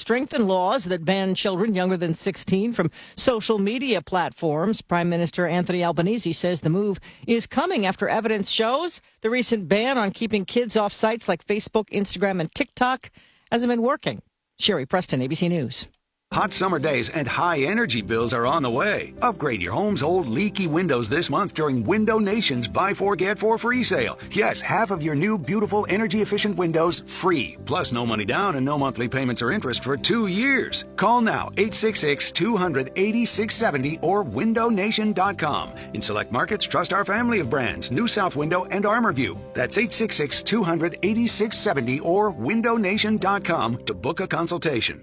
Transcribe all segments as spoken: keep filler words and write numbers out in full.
strengthen laws that ban children younger than sixteen from social media platforms. Prime Minister Anthony Albanese says the move is coming after evidence shows the recent ban on keeping kids off sites like Facebook, Instagram, and TikTok hasn't been working. Sherry Preston, A B C News. Hot summer days and high energy bills are on the way. Upgrade your home's old leaky windows this month during Window Nation's Buy Four, Get Four free sale. Yes, half of your new, beautiful, energy-efficient windows free. Plus no money down and no monthly payments or interest for two years. Call now, eight six six, two hundred, eighty-six seventy or window nation dot com. In select markets, trust our family of brands, New South Window and ArmorView. That's eight six six, two hundred, eighty-six seventy or window nation dot com to book a consultation.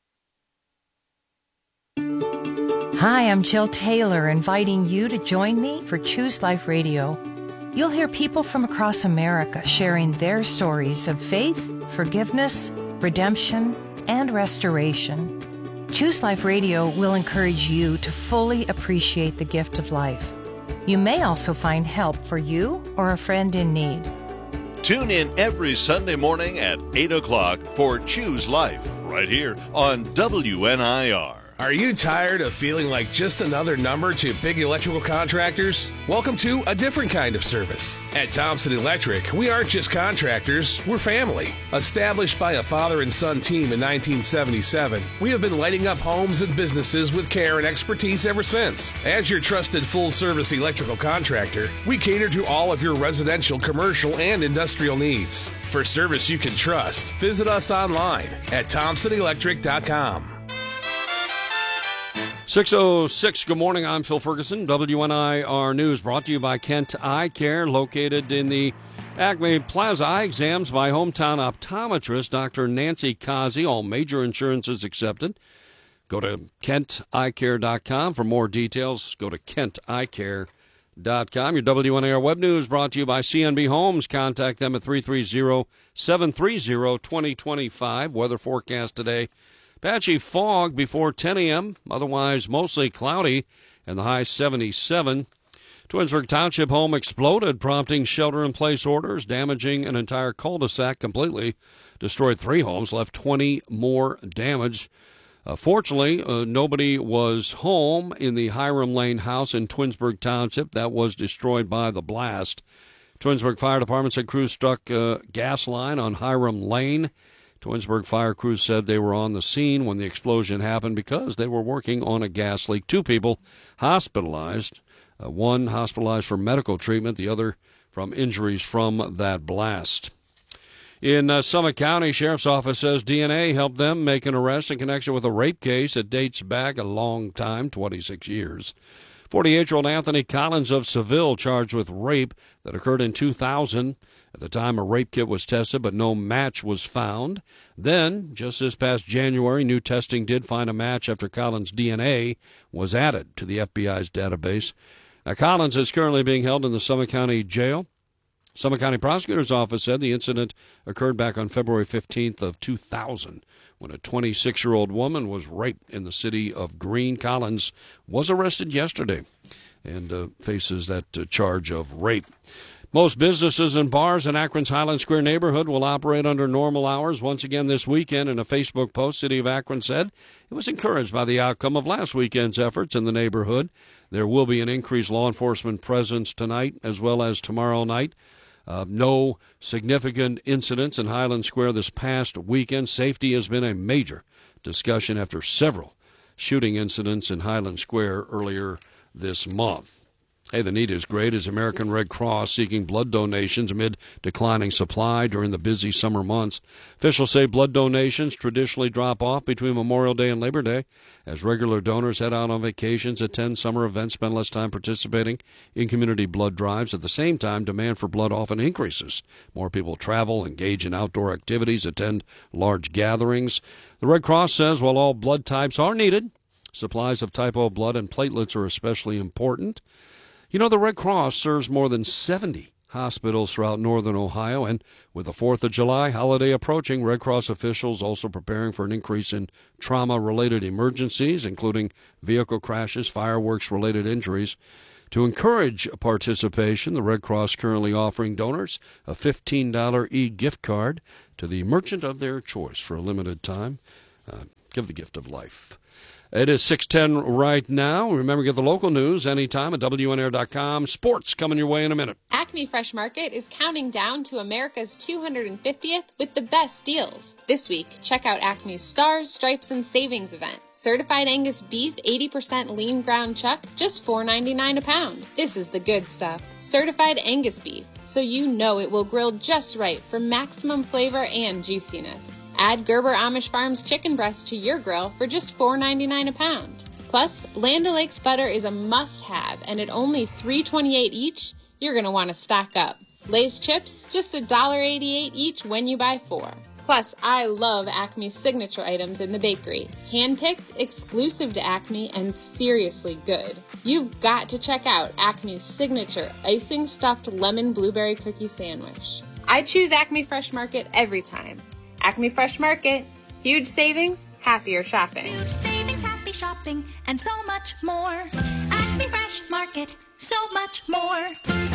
Hi, I'm Jill Taylor, inviting you to join me for Choose Life Radio. You'll hear people from across America sharing their stories of faith, forgiveness, redemption, and restoration. Choose Life Radio will encourage you to fully appreciate the gift of life. You may also find help for you or a friend in need. Tune in every Sunday morning at eight o'clock for Choose Life, right here on W N I R. Are you tired of feeling like just another number to big electrical contractors? Welcome to a different kind of service. At Thompson Electric, we aren't just contractors, we're family. Established by a father and son team in nineteen seventy-seven, we have been lighting up homes and businesses with care and expertise ever since. As your trusted full-service electrical contractor, we cater to all of your residential, commercial, and industrial needs. For service you can trust, visit us online at thompson electric dot com. six oh six, good morning. I'm Phil Ferguson. W N I R News brought to you by Kent Eye Care, located in the Acme Plaza. Eye exams by hometown optometrist Doctor Nancy Kazi. All major insurances accepted. Go to kent eye care dot com for more details. Go to kent eye care dot com. Your W N I R web news brought to you by C N B Homes. Contact them at three three zero, seven three zero, two zero two five. Weather forecast today. Patchy fog before ten a.m., otherwise mostly cloudy, and the high seventy-seven. Twinsburg Township home exploded, prompting shelter-in-place orders, damaging an entire cul-de-sac completely. Destroyed three homes, left twenty more damaged. Uh, fortunately, uh, nobody was home in the Hiram Lane house in Twinsburg Township. That was destroyed by the blast. Twinsburg Fire Department said crews struck a gas line on Hiram Lane. Twinsburg fire crews said they were on the scene when the explosion happened because they were working on a gas leak. Two people hospitalized, uh, one hospitalized for medical treatment, the other from injuries from that blast. In uh, Summit County, Sheriff's Office says D N A helped them make an arrest in connection with a rape case that dates back a long time, twenty-six years. forty-eight-year-old Anthony Collins of Seville charged with rape that occurred in two thousand. At the time, a rape kit was tested, but no match was found. Then, just this past January, new testing did find a match after Collins' D N A was added to the F B I's database. Now, Collins is currently being held in the Summit County Jail. Summit County Prosecutor's Office said the incident occurred back on February fifteenth of two thousand when a twenty-six-year-old woman was raped in the city of Greene. Collins was arrested yesterday and uh, faces that uh, charge of rape. Most businesses and bars in Akron's Highland Square neighborhood will operate under normal hours once again this weekend. In a Facebook post, City of Akron said it was encouraged by the outcome of last weekend's efforts in the neighborhood. There will be an increased law enforcement presence tonight as well as tomorrow night. Uh, no significant incidents in Highland Square this past weekend. Safety has been a major discussion after several shooting incidents in Highland Square earlier this month. Hey, the need is great as American Red Cross seeking blood donations amid declining supply during the busy summer months. Officials say blood donations traditionally drop off between Memorial Day and Labor Day as regular donors head out on vacations, attend summer events, spend less time participating in community blood drives. At the same time, demand for blood often increases. More people travel, engage in outdoor activities, attend large gatherings. The Red Cross says while all blood types are needed, supplies of type O blood and platelets are especially important. You know, the Red Cross serves more than seventy hospitals throughout northern Ohio, and with the fourth of July holiday approaching, Red Cross officials also preparing for an increase in trauma-related emergencies, including vehicle crashes, fireworks-related injuries. To encourage participation, the Red Cross currently offering donors a fifteen dollars e-gift card to the merchant of their choice for a limited time. Uh, give the gift of life. It is six ten right now. Remember, get the local news anytime at W N R dot com. Sports coming your way in a minute. Acme Fresh Market is counting down to America's two hundred fiftieth with the best deals. This week, check out Acme's Stars, Stripes, and Savings event. Certified Angus beef, eighty percent lean ground chuck, just four ninety-nine a pound. This is the good stuff. Certified Angus beef, so you know it will grill just right for maximum flavor and juiciness. Add Gerber Amish Farms chicken breast to your grill for just four ninety-nine a pound. Plus, Land O'Lakes butter is a must-have, and at only three twenty-eight each, you're going to want to stock up. Lay's chips, just one dollar eighty-eight each when you buy four. Plus, I love Acme's signature items in the bakery. Hand-picked, exclusive to Acme, and seriously good. You've got to check out Acme's signature icing-stuffed lemon blueberry cookie sandwich. I choose Acme Fresh Market every time. Acme Fresh Market. Huge savings, happier shopping. Huge savings, happy shopping, and so much more. Acme Fresh Market, so much more.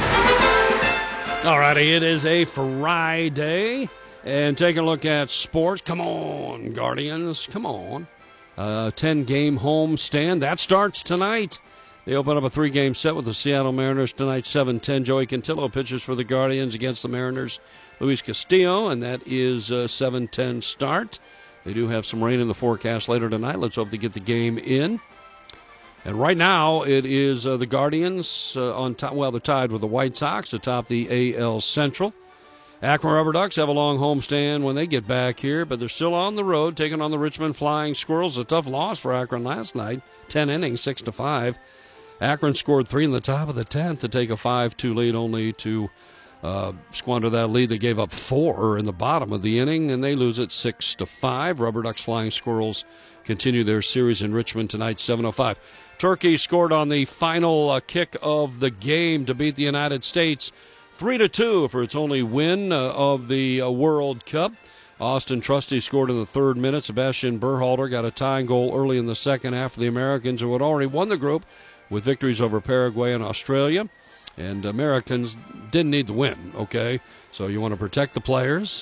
All righty, it is a Friday. And taking a look at sports. Come on, Guardians. Come on. Uh, ten-game homestand. That starts tonight. They open up a three-game set with the Seattle Mariners tonight, seven ten. Joey Cantillo pitches for the Guardians against the Mariners. Luis Castillo, and that is a seven ten start. They do have some rain in the forecast later tonight. Let's hope to get the game in. And right now, it is uh, the Guardians uh, on top. Well, they're tied with the White Sox atop the A L Central. Akron Rubber Ducks have a long homestand when they get back here, but they're still on the road, taking on the Richmond Flying Squirrels. A tough loss for Akron last night, ten innings, six to five. Akron scored three in the top of the tenth to take a five two lead, only to uh, squander that lead. They gave up four in the bottom of the inning, and they lose it six to five. Rubber Ducks Flying Squirrels continue their series in Richmond tonight, seven oh five. Turkey scored on the final uh, kick of the game to beat the United States three to two for its only win uh, of the uh, World Cup. Austin Trusty scored in the third minute. Sebastian Berhalter got a tying goal early in the second half for the Americans, who had already won the group with victories over Paraguay and Australia. And Americans didn't need the win, okay? So you want to protect the players.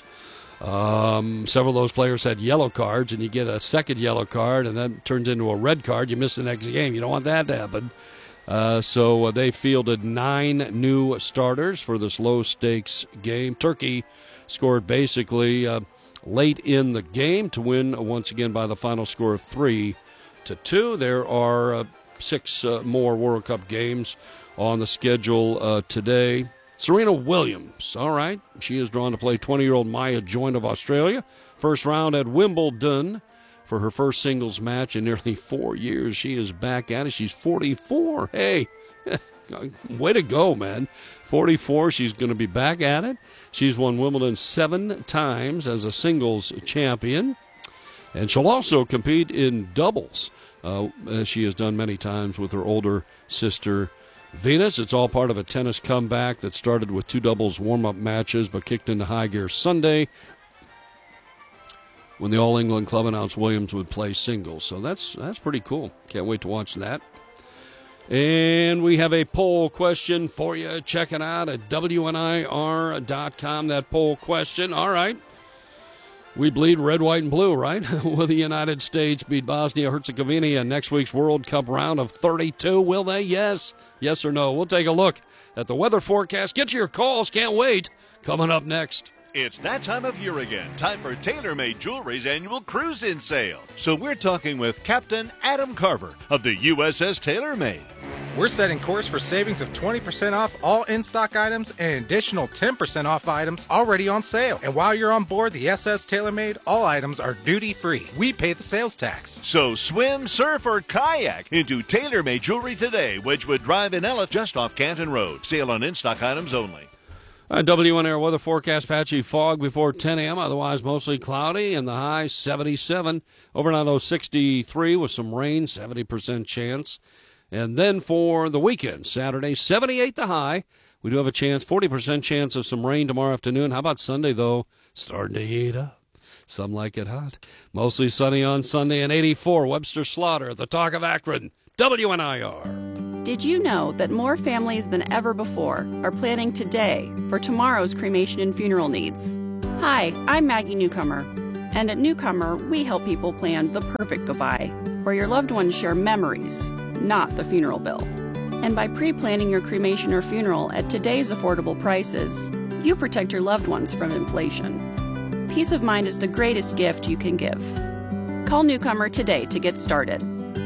Um, several of those players had yellow cards, and you get a second yellow card, and that turns into a red card. You miss the next game. You don't want that to happen. Uh, so uh, they fielded nine new starters for this low-stakes game. Turkey scored basically uh, late in the game to win uh, once again by the final score of three to two. There are uh, six uh, more World Cup games on the schedule uh, today. Serena Williams, all right, she is drawn to play twenty-year-old Maya Joint of Australia. First round at Wimbledon. For her first singles match in nearly four years, she is back at it. She's forty-four. Hey, way to go, man. forty-four, she's going to be back at it. She's won Wimbledon seven times as a singles champion. And she'll also compete in doubles, uh, as she has done many times with her older sister, Venus. It's all part of a tennis comeback that started with two doubles warm-up matches but kicked into high gear Sunday, when the All England Club announced Williams would play singles. So that's that's pretty cool. Can't wait to watch that. And we have a poll question for you. Check it out at W N I R dot com, that poll question. All right. We bleed red, white, and blue, right? Will the United States beat Bosnia-Herzegovina in next week's World Cup round of thirty-two? Will they? Yes. Yes or no? We'll take a look at the weather forecast. Get your calls. Can't wait. Coming up next. It's that time of year again. Time for TaylorMade Jewelry's annual cruise-in sale. So we're talking with Captain Adam Carver of the U S S TaylorMade. We're setting course for savings of twenty percent off all in-stock items and an additional ten percent off items already on sale. And while you're on board the S S TaylorMade, all items are duty-free. We pay the sales tax. So swim, surf, or kayak into TaylorMade Jewelry today, Wedgwood Drive in Ella, just off Canton Road. Sale on in-stock items only. Uh, W N R weather forecast, patchy fog before ten a.m., otherwise mostly cloudy, and the high seventy-seven. Overnight low sixty-three with some rain, seventy percent chance. And then for the weekend, Saturday, seventy-eight the high. We do have a chance, forty percent chance of some rain tomorrow afternoon. How about Sunday, though? Starting to heat up. Some like it hot. Mostly sunny on Sunday, and eighty-four. Webster Slaughter, the talk of Akron, W N I R. Did you know that more families than ever before are planning today for tomorrow's cremation and funeral needs? Hi, I'm Maggie Newcomer, And at Newcomer, we help people plan the perfect goodbye, where your loved ones share memories, not the funeral bill. And by pre-planning your cremation or funeral at today's affordable prices, you protect your loved ones from inflation. Peace of mind is the greatest gift you can give. Call Newcomer today to get started.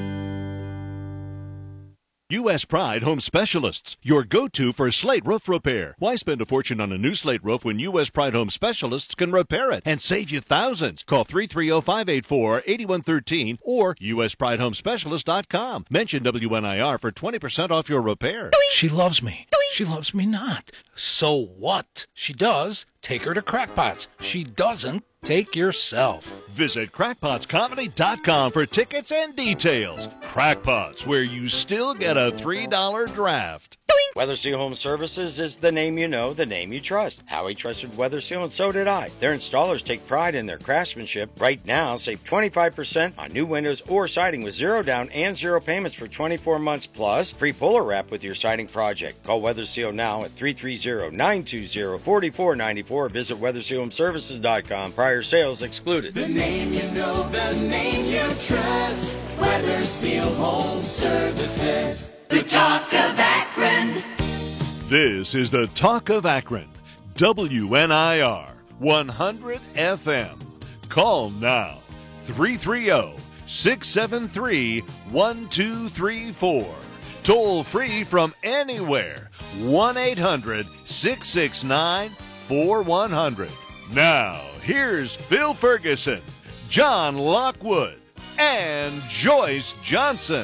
U S Pride Home Specialists, your go-to for slate roof repair. Why spend a fortune on a new slate roof when U S Pride Home Specialists can repair it and save you thousands? Call three three zero, five eight four, eight one one three or U S pride home specialist dot com. Mention W N I R for twenty percent off your repair. She loves me. She loves me not. So what? She does. Take her to Crackpots. She doesn't. Take yourself. Visit crackpots comedy dot com for tickets and details. Crackpots, where you still get a three dollar draft. Weather Seal Home Services is the name you know, the name you trust. Howie trusted Weather Seal, and so did I. Their installers take pride in their craftsmanship. Right now, save twenty-five percent on new windows or siding with zero down and zero payments for twenty-four months, plus free puller wrap with your siding project. Call Weather Seal now at three three zero, nine two zero, four four nine four. Visit weather seal home services dot com. Prior sales excluded. The name you know, the name you trust. Weather Seal Home Services. The Talk of Akron. This is the Talk of Akron. W N I R one hundred F M. Call now. three three zero, six seven three, one two three four. Toll free from anywhere. one eight hundred, six six nine, four one zero zero. Now, here's Phil Ferguson, John Lockwood, and Joyce Johnson.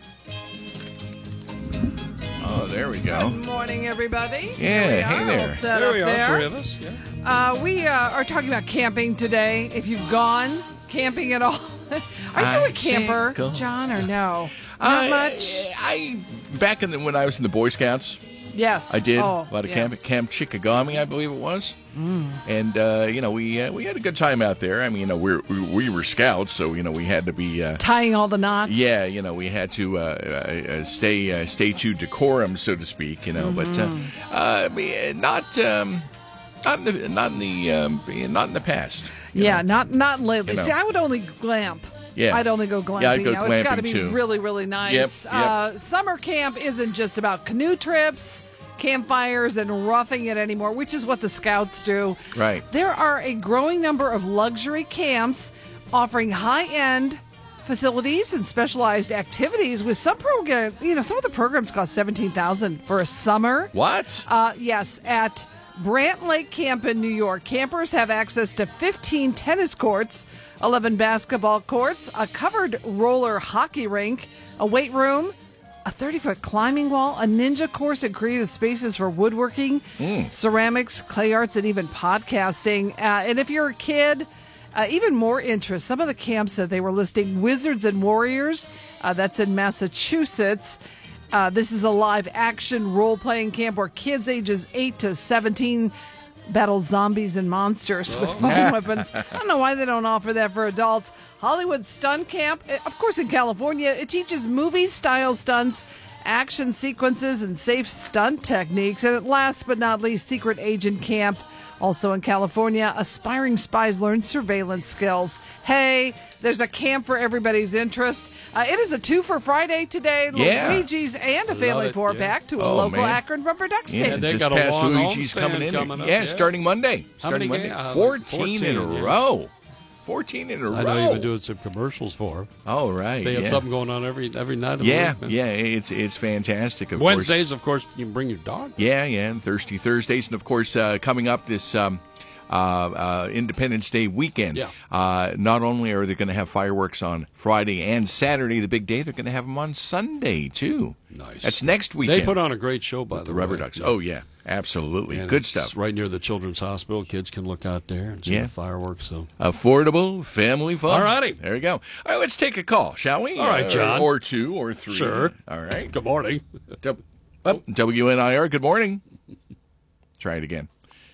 Oh, there we go. Good morning, everybody. Yeah, Here we hey are, there. all set There up we are, there. three of us. Yeah. Uh, we uh, are talking about camping today. If you've gone camping at all, are you I a camper, can't go. John, or no? Not I, much. I back in the, when I was in the Boy Scouts, Yes, I did oh, a lot of yeah. camping. Camp Chicagami, I believe it was. Mm. And uh, you know, we uh, we had a good time out there. I mean, you know, we're, we we were scouts, so you know, we had to be uh, Tying all the knots. yeah, you know, we had to uh, uh, stay uh, stay to decorum, so to speak. You know, Mhm. but uh, uh, I mean, not um, not in the not in the um, not in the past. Yeah, not not lately. You know. See, I would only glamp. Yeah. I'd only go glamping Yeah, I'd go now. It's got to glamping, be too. really, really nice. Yep, yep. Uh, summer camp isn't just about canoe trips, campfires, and roughing it anymore, which is what the Scouts do. Right. There are a growing number of luxury camps offering high-end facilities and specialized activities. With some program, you know, some of the programs cost seventeen thousand dollars for a summer. What? Uh, yes, at Brant Lake Camp in New York, campers have access to fifteen tennis courts, eleven basketball courts, a covered roller hockey rink, a weight room, a thirty-foot climbing wall, a ninja course, and creative spaces for woodworking, Mm. ceramics, clay arts, and even podcasting. Uh, and if you're a kid, uh, even more interest. Some of the camps that they were listing, Wizards and Warriors, uh, that's in Massachusetts. Uh, this is a live action role playing camp where kids ages eight to seventeen battle zombies and monsters with Oh. fun weapons. I don't know why they don't offer that for adults. Hollywood Stunt Camp, eh, of course, in California, it teaches movie style stunts, action sequences, and safe stunt techniques. And last but not least, Secret Agent Camp, also in California, aspiring spies learn surveillance skills. Hey, there's a camp for everybody's interest. Uh, it is a two for Friday today. Yeah. Luigi's and a Love family it, four yeah. pack to a Oh, local man. Akron Rubber Ducks Yeah, game. they just got a past long Luigi's homestand coming in. coming up, yeah, yeah. starting Monday. How starting many Monday. ga- uh, like fourteen, in a fourteen, yeah. row. fourteen in a I row. know you've been doing some commercials for. Oh, right. They have yeah. something going on every every night of the Yeah, week. yeah, it's it's fantastic. Of Wednesdays, of course, you can bring your dog. course. Yeah, yeah, and Thirsty Thursdays, and of course, uh, coming up this um, uh, uh, Independence Day weekend. Yeah. Uh, not only are they going to have fireworks on Friday and Saturday, the big day, they're going to have them on Sunday too. Nice. That's next weekend. They put on a great show, by with the, the Rubber way. Ducks. Oh yeah, absolutely, And good it's stuff. Right near the Children's Hospital, kids can look out there and see Yeah. the fireworks. So Affordable family fun. All righty. There we go. All right, let's take a call, shall we? All right, Uh, John. Or two or three. Sure. All right. Good morning. W- oh, W N I R, good morning. Try it again.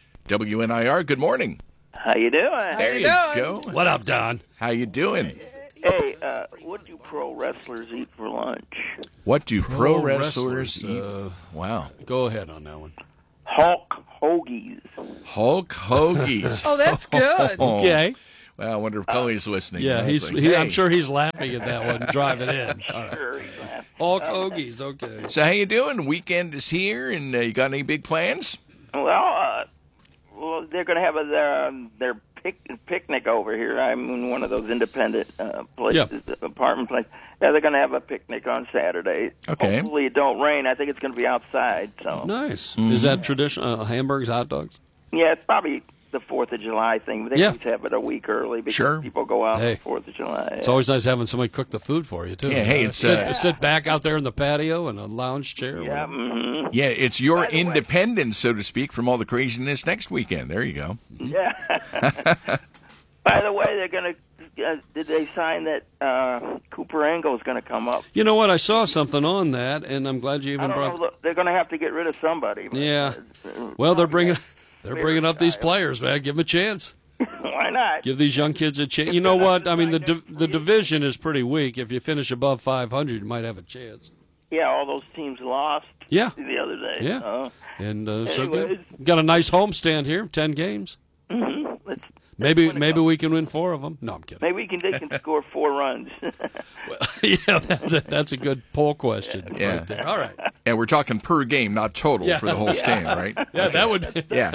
W N I R, good morning. How you doing? There you, go. What up, Don? How you doing? Hey, uh, what do pro wrestlers eat for lunch? What do pro, Pro wrestlers, wrestlers, eat? uh, Wow. Go ahead on that one. Hulk hoagies. Hulk hoagies. Oh, that's good. Okay. Well, I wonder if Cully's listening. Yeah, he's. Like, He, hey. I'm sure he's laughing at that one, driving in. All right. Sure, he's laughing. Hulk Hoagie's okay. So how you doing? Weekend is here, and uh, you got any big plans? Well, uh, well, they're going to have a, their, their pic, picnic over here. I'm in one of those independent uh, places, Yeah. apartment places. Yeah, they're going to have a picnic on Saturday. Okay. Hopefully it don't rain. I think it's going to be outside. So Nice. Mm-hmm. Is that traditional? Uh, hamburgers, hot dogs? yeah, it's probably the Fourth of July thing. They Yeah. always have it a week early because Sure. people go out Hey. on Fourth of July. It's always nice having somebody cook the food for you, too. Yeah, hey, Uh, it's, sit, uh, sit back out there in the patio in a lounge chair. Yeah, mm-hmm. Yeah, it's your By the way- independence, so to speak, from all the craziness next weekend. There you go. Yeah. By the way, they're going to. Uh, did they sign that uh, Cooper Angle is going to come up? You know what? I saw something on that, and I'm glad you I even don't brought. know. Look, they're going to have to get rid of somebody. but, Yeah. uh, Well, they're bringing they're Favorite bringing up these guy. players, man. Give them a chance. Why not? Give these young kids a chance. You know what? I mean, the di- the division is pretty weak. If you finish above five hundred, you might have a chance. Yeah, all those teams lost. Yeah. The other day. Yeah. So, And uh, so Anyways. good. Got a nice homestand here. Ten games. mhm. Let's, Maybe win a maybe couple. we can win four of them. No, I'm kidding. maybe we can. They can score four runs. yeah, that's a, that's a good poll question Yeah. right there. All right. And we're talking per game, not total Yeah. for the whole stand, right? Yeah, that would. Yeah.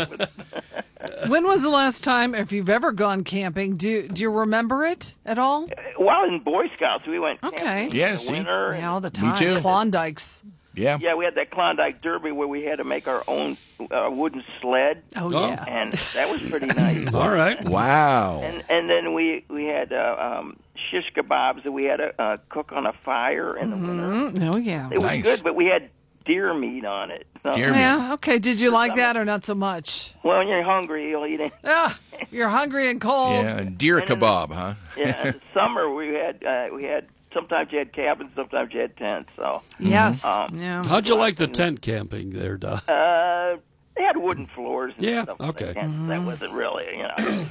When was the last time, if you've ever gone camping, do do you remember it at all? Well, in Boy Scouts, we went Okay. camping Yeah, in the see? winter. Yeah, all the Me time. too. Klondikes. Yeah. Yeah, we had that Klondike Derby where we had to make our own uh, wooden sled, Oh, Oh. yeah. and that was pretty nice. All right. Wow. And and then we we had uh, um, shish kebabs that we had to uh, cook on a fire in the winter. Mm, oh, yeah. It was Nice. good, but we had deer meat on it. So, Deer meat. Yeah, okay. Did you like that or not so much? well, when you're hungry, you'll eat it. Ah, you're hungry and cold. Yeah, deer And then- kebab, huh? Yeah, in the summer we had uh, we had sometimes you had cabins, sometimes you had tents. So Yes. Um, yeah. How'd you like the tent camping there, Doc? uh, they had wooden floors. And Yeah, stuff okay. Like that. That wasn't really, you know.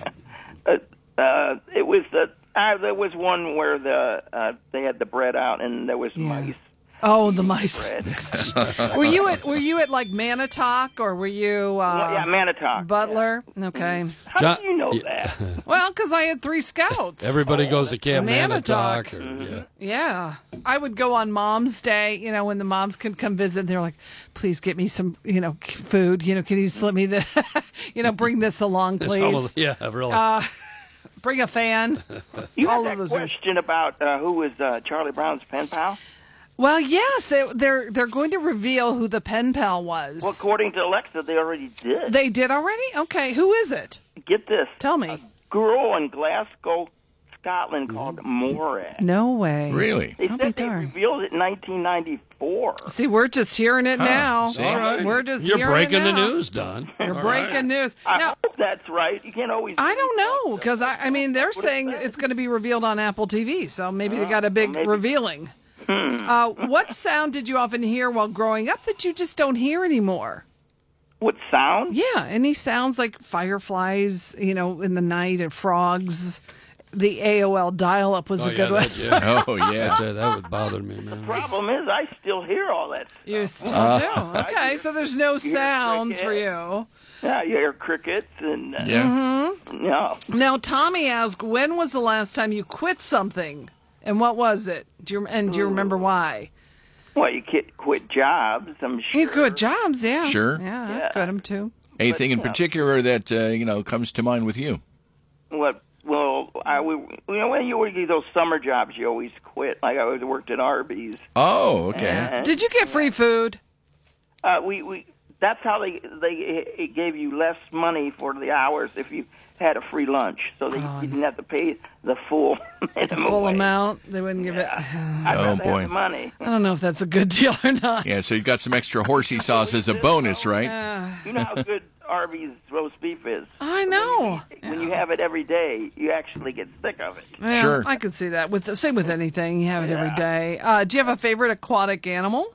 uh, uh, it was the uh, there was one where the uh, they had the bread out and there was Yeah. mice. Oh, the mice. Bread. Were you at Were you at like Manitowoc or were you uh, yeah, Manitowoc. Butler? Okay. How John- do you know yeah. that? Well, because I had three scouts. Everybody goes to Camp Manitowoc. Manitowoc. Or, yeah. Yeah, I would go on Mom's Day. You know, when the moms could come visit, they're like, "Please get me some, you know, food. You know, can you slip me the, you know, bring this along, It's please. almost- yeah, really. Uh, bring a fan." You All had of that those are- question about uh, who was uh, Charlie Brown's pen pal? Well, yes, they, they're they're going to reveal who the pen pal was. Well, according to Alexa, they already did. They did already? Okay, who is it? Get this. Tell me. A girl in Glasgow, Scotland called Morag. No way. Really? They I'll said be they darned. revealed it in nineteen ninety-four. See, we're just hearing it Huh. now. See? All right. We're just You're hearing breaking it the now. news, Don. You're All breaking right. news. I Now, hope that's right. You can't always. I don't know because I, I mean they're What is saying that? it's going to be revealed on Apple T V, so maybe they got a big maybe. revealing. Uh, what sound did you often hear while growing up that you just don't hear anymore? What sound? Yeah, any sounds like fireflies, you know, in the night and frogs. The A O L dial-up was Oh, a yeah, good one. that, yeah. Oh, yeah. That's, uh, that would bother me, man. Problem is, I still hear all that stuff. You still Uh, do. Okay, so there's no hear sounds for cricket. you. Yeah, you hear crickets and uh, Yeah. no. Now, Tommy asked, when was the last time you quit something, and what was it? Do you and do you remember why? Well, you quit quit jobs. I'm sure. You quit jobs, yeah. Sure. Yeah, Yeah. I quit them too. Anything in you know. particular that, uh, you know, comes to mind with you? What? Well, I we, you know when you work those summer jobs, you always quit. Like I always worked at Arby's. Oh, okay. And, Did you get free food? Uh, we we that's how they they it gave you less money for the hours if you had a free lunch, so that you didn't have to pay the full The full amount? They wouldn't give it. I'd Oh, rather boy. have the money. I don't know if that's a good deal or not. Yeah, so you've got some extra horsey sauce as a bonus, right? Uh, You know how good Arby's roast beef is. I know. When you have it every day, you actually get sick of it. Well, Sure. I could see that. With the, same with anything, you have it every day. Uh, do you have a favorite aquatic animal?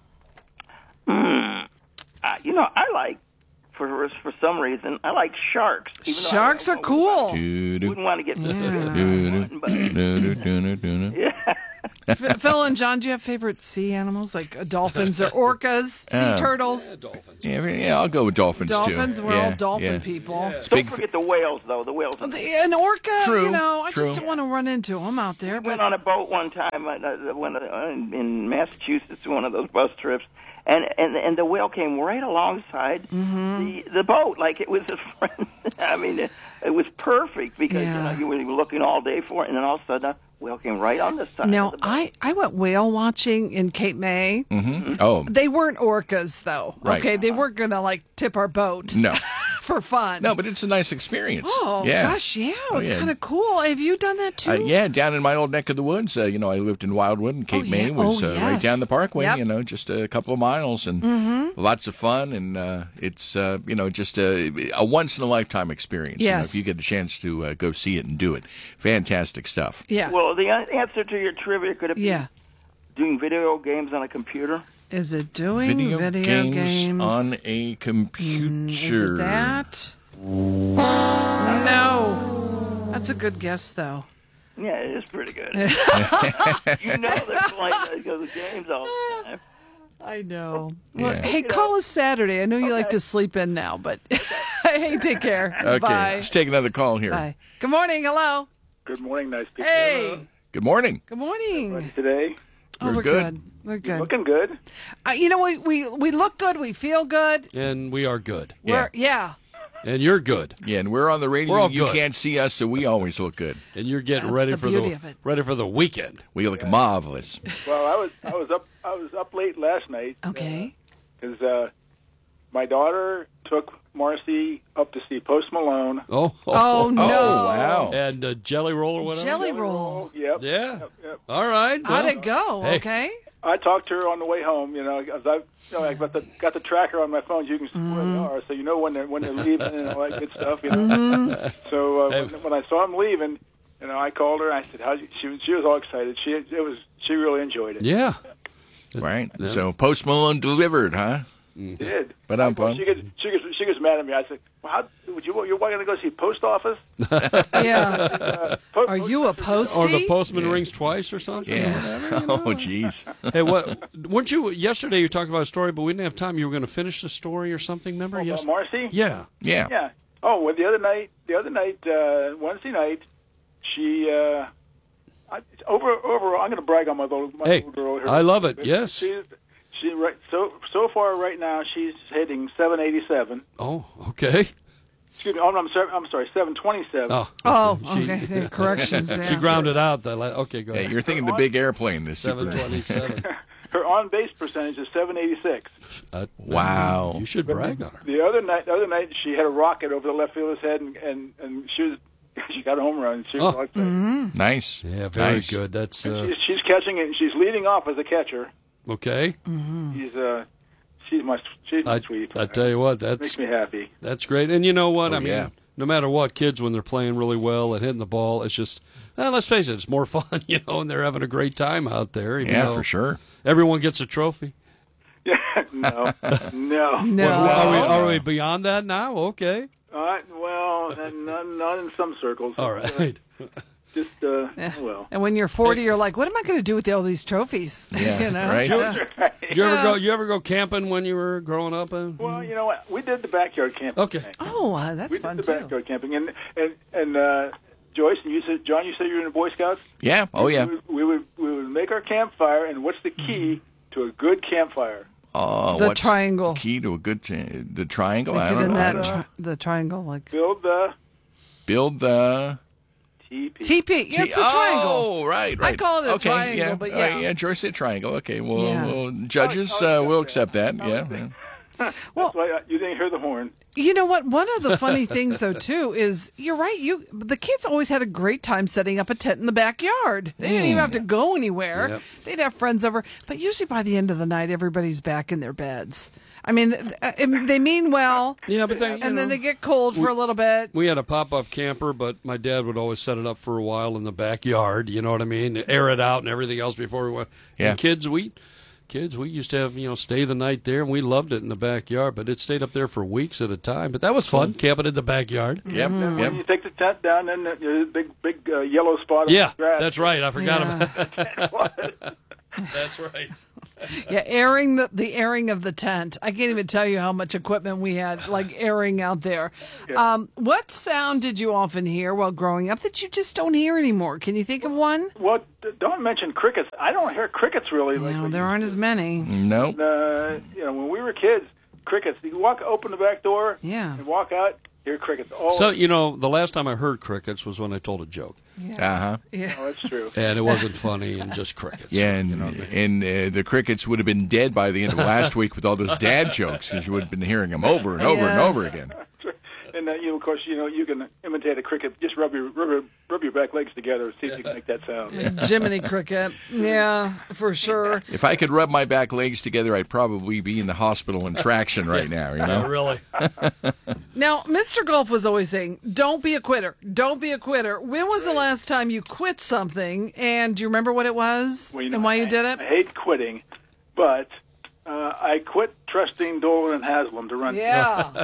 Uh, you know, I like for for some reason I like sharks. Even though I Sharks are cool. Doo-doo. wouldn't want to get Yeah. bit. Doo-doo. But Doo-doo, doo-doo, doo-doo. yeah, F- Phil and John, do you have favorite sea animals like uh, dolphins or orcas, sea Uh, turtles? Yeah, dolphins. Yeah, yeah, I'll go with dolphins, Dolphins, too. we're yeah, all dolphin yeah. people. Don't Big- forget the whales, though. The whales. The- An orca, True, you know, I true. just don't want to run into them out there. We But went on a boat one time uh, uh, when, uh, in in Massachusetts, one of those bus trips, and and and the whale came right alongside Mm-hmm. the the boat like it was a friend. I mean, it, it was perfect because Yeah. you know you were looking all day for it, and then all of a sudden, a whale came right on the side. no, of the boat. I, I went whale watching in Cape May. Mm-hmm. Oh, They weren't orcas, though. Right. Okay, they weren't going to, like, tip our boat no. for fun. No, but it's a nice experience. Oh, yeah. gosh, yeah. It Oh, was yeah. kind of cool. Have you done that, too? Uh, yeah, down in my old neck of the woods. Uh, you know, I lived in Wildwood, and Cape Oh, May yeah. was Oh, uh, right yes. down the Parkway. Yep. You know, just a couple of miles, and Mm-hmm. lots of fun. And uh, it's uh, you know just a, a once in a lifetime experience. You know, Yes. if you get a chance to uh, go see it and do it, fantastic stuff. Yeah. Well, the an- answer to your trivia could it be Yeah. doing video games on a computer? Is it doing Video, video, games, games? on a computer. Mm, is it that? No. That's a good guess, though. Yeah, it is pretty good. You know they're playing those games all the time. I know. Well, Yeah. hey, call us Saturday. I know you like Okay. to sleep in now, but hey, take care. Okay, Bye. let's take another call here. Bye. Good morning. Hello. Good morning, nice people. Hey. Good morning. Good morning. Today, Oh, We're we're good. good. We're good. looking good. Uh, you know, we, we we look good. We feel good. And we are good. Yeah. We're yeah. And you're good. Yeah, and we're on the radio. We're all you good. can't see us, so we always look good. And you're getting That's ready the for beauty the of it. ready for the weekend. We look marvelous. Well, I was I was up I was up late last night Okay. because uh, my daughter took Marcy up to see Post Malone. Oh, Oh, no. Oh, wow. And uh, jelly roll or whatever. Jelly roll. Yep. Yeah. Yep, yep. All right. How'd well, it go? hey. Okay. I talked to her on the way home. You know, as I, you know, I got the got the tracker on my phone. So you can see where they are, so you know when they're when they're leaving and all that good stuff. You know. So uh, Hey. when, when I saw him leaving, you know, I called her. I said, "How?" She was she was all excited. She it was she really enjoyed it. Yeah. Right. Yeah. So Post Malone delivered, huh? She did. But I'm Well, she gets she gets she gets mad at me. I said, "Well, how would you you're going to go see Post Office?" Yeah. Uh, po- Are you a postie? Or the postman rings twice or something. Yeah. Or whatever, you know? Oh, jeez. Hey, what? Weren't you yesterday? You talked about a story, but we didn't have time. You were going to finish the story or something. Remember? Oh, yes. about Marcy? Yeah. Yeah. Yeah. Oh, well, the other night, the other night, uh, Wednesday night, she uh, I, over overall. I'm going to brag on my little my Hey, little girl here. I love it. Yes. She's she right so so far right now she's hitting seven eighty-seven. Oh, okay. Excuse me. Oh, no, I'm sorry. I'm sorry. seven twenty-seven. Oh. Oh, She- okay. The corrections. Yeah. She grounded out. The la- okay, go Yeah, ahead. you're thinking the big airplane. This Seven super- twenty-seven. Her on base percentage is seven eighty-six. Uh, Wow. You should brag on her. The other night, the other night she had a rocket over the left fielder's head, and and, and she was she got a home run. She was Oh. like that. Mm-hmm. Nice. Yeah, very Nice. good. That's uh, She's, she's catching it. And she's leading off as a catcher. okay. She's uh, she's my she's my I, sweet. I tell you what, that's Makes me happy. that's great. And you know what? Oh, I mean, yeah. no matter what, kids when they're playing really well and hitting the ball, it's just eh, let's face it, it's more fun, you know, and they're having a great time out there. even Yeah, though for sure. Everyone gets a trophy. Yeah, no, no, No. Well, are, we, are we beyond that now? Okay. Uh, well, and not, not in some circles. All right. Just uh, well. And when you're forty, you're like, what am I going to do with all these trophies? Yeah, you know? right. Yeah. Did you ever go? You ever go camping when you were growing up? Uh, Well, you know what? We did the backyard camping. Okay. Oh, uh, that's we fun did the too. backyard camping, and and and uh, Joyce and you said, John, you said you were in the Boy Scouts. Yeah. Oh, yeah. We would, we would we would make our campfire, and what's the key to a good campfire? Uh, The what's triangle. Key to a good tri- the triangle. I Get don't in know. that I don't- tri- the triangle, like Build the Build the T P. T P. Yeah, it's a triangle. Oh, right, right. I call it a okay, triangle, yeah, but all right, yeah. yeah, George said triangle. Okay, well, Yeah. well judges, Oh, oh, uh, yeah, we'll yeah. accept that. Yeah. yeah. That's why uh, you didn't hear the horn. You know what? One of the funny things, though, too, is you're right. You the kids always had a great time setting up a tent in the backyard. They didn't even have to go anywhere. Yep. They'd have friends over, but usually by the end of the night, everybody's back in their beds. I mean, th- th- they mean well. Yeah, but they, you and know, then they get cold for a little bit. we had a pop-up camper, but my dad would always set it up for a while in the backyard. You know what I mean? Air it out and everything else before we went. Yeah. And kids, we kids, we used to have, you know, stay the night there, and we loved it in the backyard, but it stayed up there for weeks at a time. But that was fun, camping in the backyard. Yep, And yep. when you take the tent down, then the, the big big uh, yellow spot on Yeah, the grass. that's right. I forgot Yeah. about that. That's right. Yeah, airing the the airing of the tent. I can't even tell you how much equipment we had, like airing out there. Um, what sound did you often hear while growing up that you just don't hear anymore? Can you think of one? Well, d- don't mention crickets. I don't hear crickets really. Like No, there aren't as many. No. Uh, you know, when we were kids, crickets. You walk, open the back door, Yeah. and walk out, hear crickets. All So, you know, the last time I heard crickets was when I told a joke. Uh-huh. Yeah. Oh, that's true. And it wasn't funny and just crickets. Yeah, and, and uh, the crickets would have been dead by the end of last week with all those dad jokes because you would have been hearing them over and over and Yes. over again. And uh, you, of course, you know you can imitate a cricket. Just rub your rub your, rub your back legs together and see if you can make that sound. Jiminy Cricket. Yeah, for sure. If I could rub my back legs together, I'd probably be in the hospital in traction right now, you know? really. Now, Mister Golf was always saying, don't be a quitter. Don't be a quitter. When was the last time you quit something? And do you remember what it was Well, you know, and why you I- did it? I hate quitting, but uh, I quit trusting Dolan and Haslam to run. Yeah.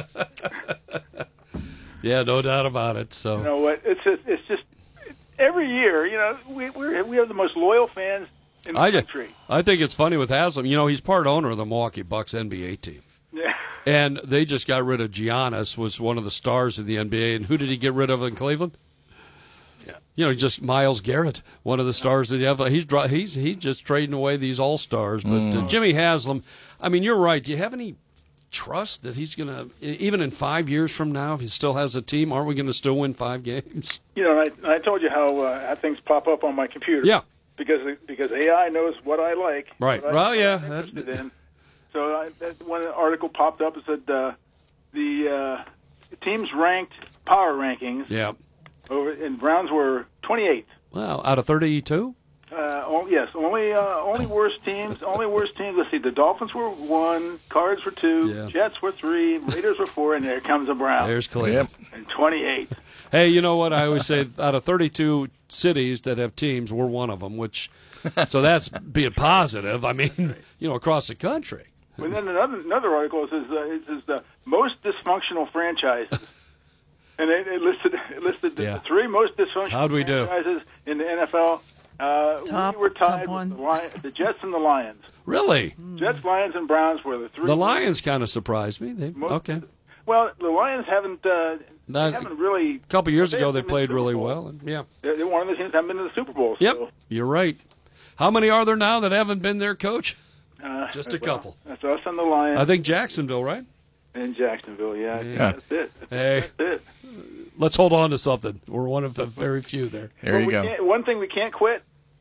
Yeah, no doubt about it. You So, know what? It's just, it's just every year. You know, we we're, we have the most loyal fans in the I, country. I think it's funny with Haslam. You know, he's part owner of the Milwaukee Bucks N B A team. Yeah. And they just got rid of Giannis, was one of the stars of the N B A. And who did he get rid of in Cleveland? Yeah. You know, just Myles Garrett, one of the stars that you have. He's dri- he's he's just trading away these all stars. But uh, Mm. Jimmy Haslam, I mean, you're right. Do you have any trust that he's going to, even in five years from now, if he still has a team, aren't we going to still win five games? You know, and I, I told you how, uh, how things pop up on my computer. Yeah. Because because A I knows what I like. Right. what I- Well, what yeah, I'm that's- interested in. So I, that one article popped up and said uh, the uh, teams ranked power rankings. Yeah. Over, and Browns were twenty-eighth. Well, out of thirty-two? Uh, oh, yes, only uh, only worst teams. Only worst teams. Let's see. The Dolphins were one, Cards were two, Yeah. Jets were three, Raiders were four, and there comes the Browns. There's Cleveland. And twenty-eight. Hey, you know what? I always say out of thirty-two cities that have teams, we're one of them, which, so that's being positive. I mean, you know, across the country. And then another another article says uh, it says the most dysfunctional franchises, and it, it listed it listed the Yeah. three most dysfunctional How'd we do? franchises in the N F L. Uh, Top- we were tied top one. with the, Lion, the Jets and the Lions. Really? Jets, Lions, and Browns were the three. The Lions kind of surprised me. They, Most- okay. Well, the Lions haven't. Uh, they That- haven't really. A couple years they ago, haven't they been to played the really Super Bowl. well. And, yeah. They're, they're one of the teams that haven't been to the Super Bowl. Yep. So, You're right. How many are there now that haven't been there, Coach? uh, Just a well, couple. That's us and the Lions. I think Jacksonville, right? in Jacksonville. Yeah, Yeah. that's it. That's, Hey. that's it. Let's hold on to something. We're one of the very few there. There you we go. Can't, one thing we can't quit.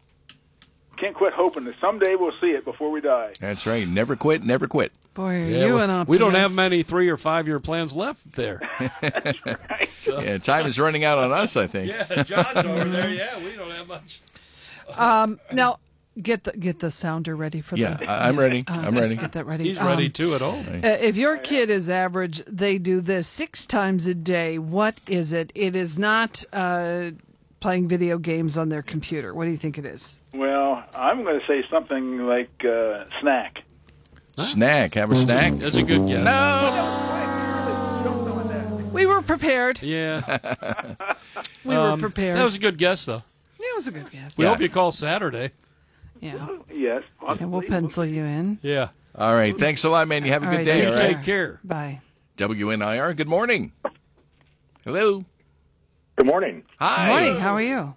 Can't quit hoping that someday we'll see it before we die. That's right. Never quit, never quit. Boy, are Yeah, you we, an optimist. we don't have many three or five year plans left there. Yeah, time is running out on us, I think. Yeah, John's over there. Yeah, we don't have much. Um, now, get the get the sounder ready for Yeah, the. I- I'm ready. Uh, I'm just ready. Get that ready. He's ready Um, too at home. Uh, if your kid is average, they do this six times a day. What is it? It is not uh, playing video games on their computer. What do you think it is? Well, I'm going to say something like uh, snack. Snack. Have a snack. That's a good guess. We were prepared. Yeah. We Um, were prepared. That was a good guess, though. Yeah, it was a good guess. We Yeah. hope you call Saturday. Yeah. Yes. And we'll pencil you in. Yeah. All right. Thanks a lot, man. You have a All good right, day. take All right. Take care. Bye. W N I R. Good morning. Hello. Good morning. Hi. Morning. How are you?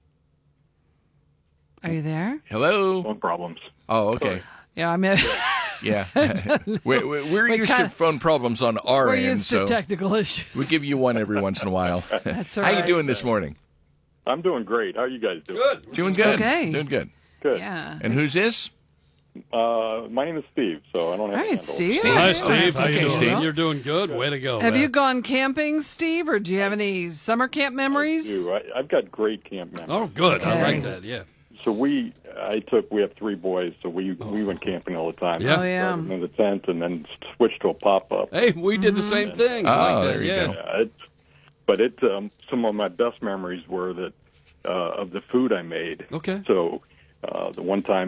Are you there? Hello. Phone problems. Oh, okay. Yeah, I mean, Yeah. we're we're, we're We used kinda- to phone problems on our we're end, used so to technical issues. we give you one every once in a while. That's all How right. you doing this morning? I'm doing great. How are you guys doing? Good. Doing good. Okay. Doing good. Good. Yeah. And who's this? Uh, my name is Steve, so I don't have All a right, handle. Steve. Steve. Hi, Yeah, Steve. How okay, you doing? Steve. You're doing good. Way to go. Have man. you gone camping, Steve, or do you have any summer camp memories? I do. I, I've got great camp memories. Oh, good. I Okay. like that. Yeah. So we, I took. We have three boys, so we we went camping all the time. Yeah. Oh, yeah. Started in the tent and then switched to a pop up. Hey, we did the same thing. I Oh, like that. there you yeah. go. Yeah, it's, but it um, some of my best memories were that uh, of the food I made. Okay. So uh, the one time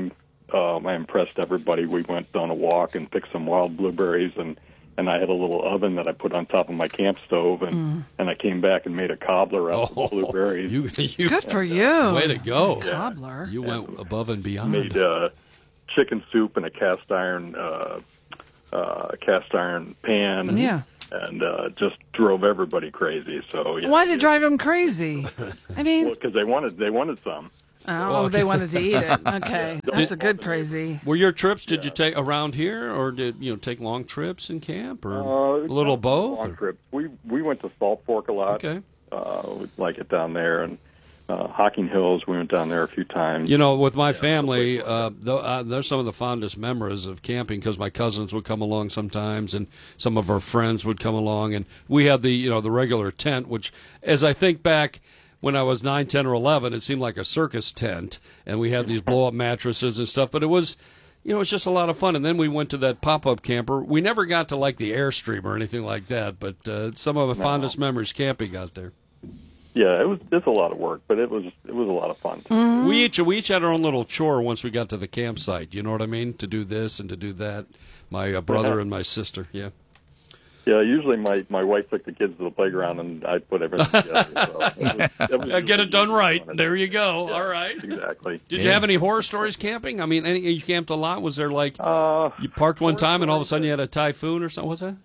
um, I impressed everybody. We went on a walk and picked some wild blueberries, and, and I had a little oven that I put on top of my camp stove, and, mm. and I came back and made a cobbler out oh, of blueberries. You, you, Good for you. Way to go. Yeah. Cobbler. You went above and beyond. Made uh, chicken soup in a cast iron uh, uh, cast iron pan. Yeah. And uh, just drove everybody crazy. So yeah, why did it drive them crazy? I mean, because well, they wanted they wanted some. Oh, well, they wanted to eat it. Okay, that's a good crazy. Were your trips? Did yeah. you take around here, or did you know take long trips in camp, or uh, a little both? Long trips. We we went to Salt Fork a lot. Okay, uh, we like it down there, and uh, Hocking Hills. We went down there a few times. You know, with my yeah, family, uh, th- uh, there's some of the fondest memories of camping because my cousins would come along sometimes, and some of our friends would come along, and we had the you know the regular tent, which, as I think back. When I was nine, ten, or eleven, it seemed like a circus tent, and we had these blow-up mattresses and stuff. But it was, you know, it was just a lot of fun. And then we went to that pop-up camper. We never got to, like, the Airstream or anything like that, but uh, some of the no. fondest memories camping out there. Yeah, it was. It's a lot of work, but it was it was a lot of fun. Mm-hmm. We each we each had our own little chore once we got to the campsite. You know what I mean? To do this and to do that. My uh, brother yeah. and my sister. Yeah. Yeah, usually my, my wife took the kids to the playground, and I put everything together. So it was, it was Get it done right. There you go. Yeah, all right. Exactly. Did yeah. you have any horror stories camping? I mean, any, you camped a lot? Was there like uh, you parked one time and all of a sudden you had a typhoon or something? What's that?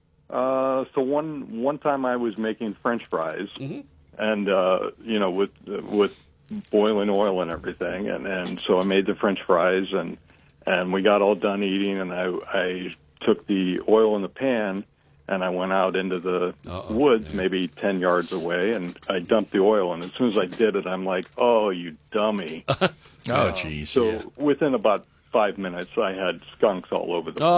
Uh, so one one time I was making French fries, mm-hmm. and uh, you know with with boiling oil and everything, and, and so I made the French fries, and and we got all done eating, and I I took the oil in the pan. And I went out into the Uh-oh, woods, yeah. maybe ten yards away, and I dumped the oil. And as soon as I did it, I'm like, "Oh, you dummy!" oh, jeez. So yeah. within about five minutes, I had skunks all over the place.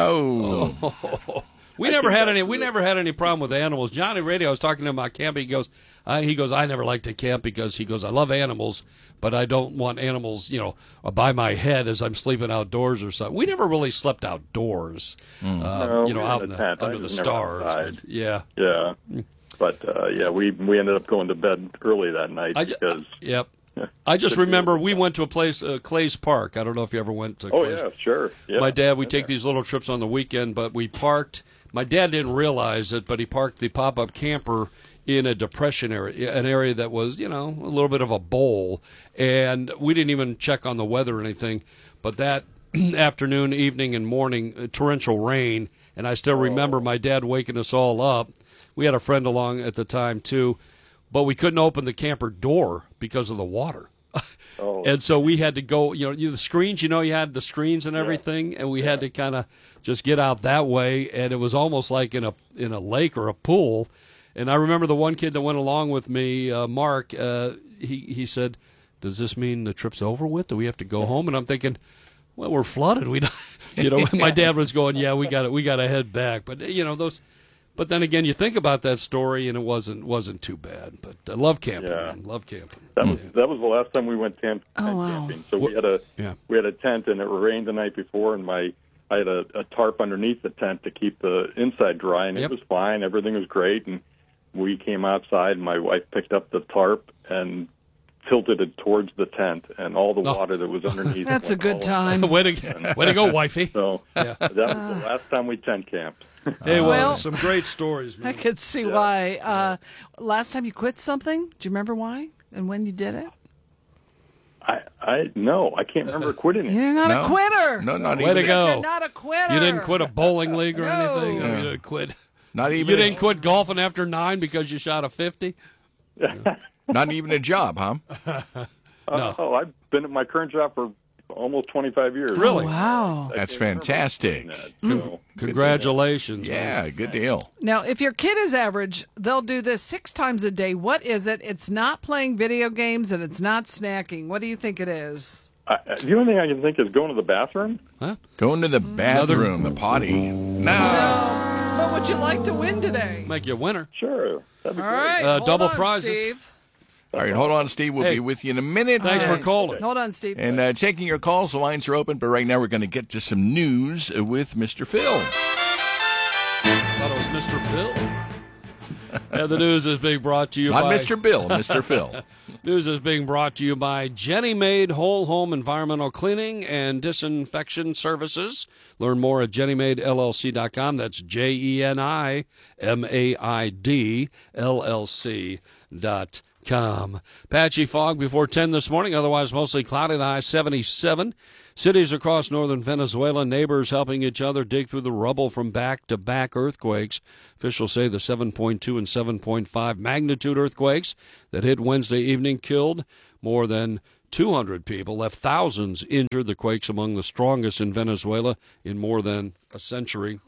Oh, oh. oh. We I never had any. We never had any problem with animals. Johnny Radio, I was talking to him about camping. He goes, I, he goes, I never like to camp because he goes, I love animals, but I don't want animals, you know, by my head as I'm sleeping outdoors or something. We never really slept outdoors, mm. uh, no, you know, out in the, tent. under the stars. But, yeah, yeah. But uh, yeah, we we ended up going to bed early that night I because. Ju- yep. I just remember we went to a place, uh, Clay's Park. I don't know if you ever went to. Oh Clay's. yeah, sure. Yeah. My dad, we yeah. take these little trips on the weekend, but we parked. My dad didn't realize it, but he parked the pop-up camper in a depression area, an area that was, you know, a little bit of a bowl. And we didn't even check on the weather or anything. But that afternoon, evening, and morning, uh, torrential rain. And I still remember my dad waking us all up. We had a friend along at the time, too. But we couldn't open the camper door because of the water. Oh. And so we had to go, you know, you, the screens, you know, you had the screens and everything, yeah. and we yeah. had to kind of just get out that way, and it was almost like in a in a lake or a pool. And I remember the one kid that went along with me, uh, Mark, uh, he, he said, does this mean the trip's over with? Do we have to go home? And I'm thinking, well, we're flooded. We, you know, my dad was going, yeah, we got we got to head back. But, you know, those... But then again, you think about that story, and it wasn't wasn't too bad. But I love camping, yeah. man. Love camping. That was yeah. that was the last time we went camp, oh, wow. camping. So we had a yeah. we had a tent, and it rained the night before, and my I had a, a tarp underneath the tent to keep the inside dry, and yep. it was fine. Everything was great, and we came outside. And my wife picked up the tarp and tilted it towards the tent, and all the water oh. that was underneath. That's a good time. way to way to go, wifey. So yeah. that was the last time we tent camped. Hey, well, well, some great stories, man. I could see yeah. why. Uh, last time you quit something, do you remember why and when you did it? I, I no, I can't remember quitting it. You're not no. a quitter. No, not Way even. to go. You're not a quitter. You didn't quit a bowling league or no. anything? Yeah. You didn't quit. Not even. You didn't quit golfing after nine because you shot a fifty? Not even a job, huh? No. Oh, I've been at my current job for almost twenty-five years. Really? Oh, wow. I That's can't fantastic. That, Mm. so. Congratulations. Yeah, man. good deal. Now, if your kid is average, they'll do this six times a day. What is it? It's not playing video games and it's not snacking. What do you think it is? I, the only thing I can think is going to the bathroom. Huh? Going to the bathroom, the potty. No. No. What would you like to win today? Make you a winner. Sure. That'd be All great. right. Uh, hold double on, prizes. Steve. All right, hold on, Steve. We'll Hey. be with you in a minute. Thanks Okay. for calling. Hold on, Steve. And uh, taking your calls, the lines are open, but right now we're going to get to some news with Mister Phil. Thought it was Mister Bill. And the news is being brought to you Not by Mister Bill, Mister Phil. News is being brought to you by Jenny Maid Whole Home Environmental Cleaning and Disinfection Services. Learn more at jenny maid l l c dot com. That's J E N I M A I D L L C dot com. Patchy fog before ten this morning, otherwise mostly cloudy, the high seventy-seven. Cities across northern Venezuela, neighbors helping each other dig through the rubble from back-to-back earthquakes. Officials say the seven point two and seven point five magnitude earthquakes that hit Wednesday evening killed more than two hundred people, left thousands injured. The quakes among the strongest in Venezuela in more than a century.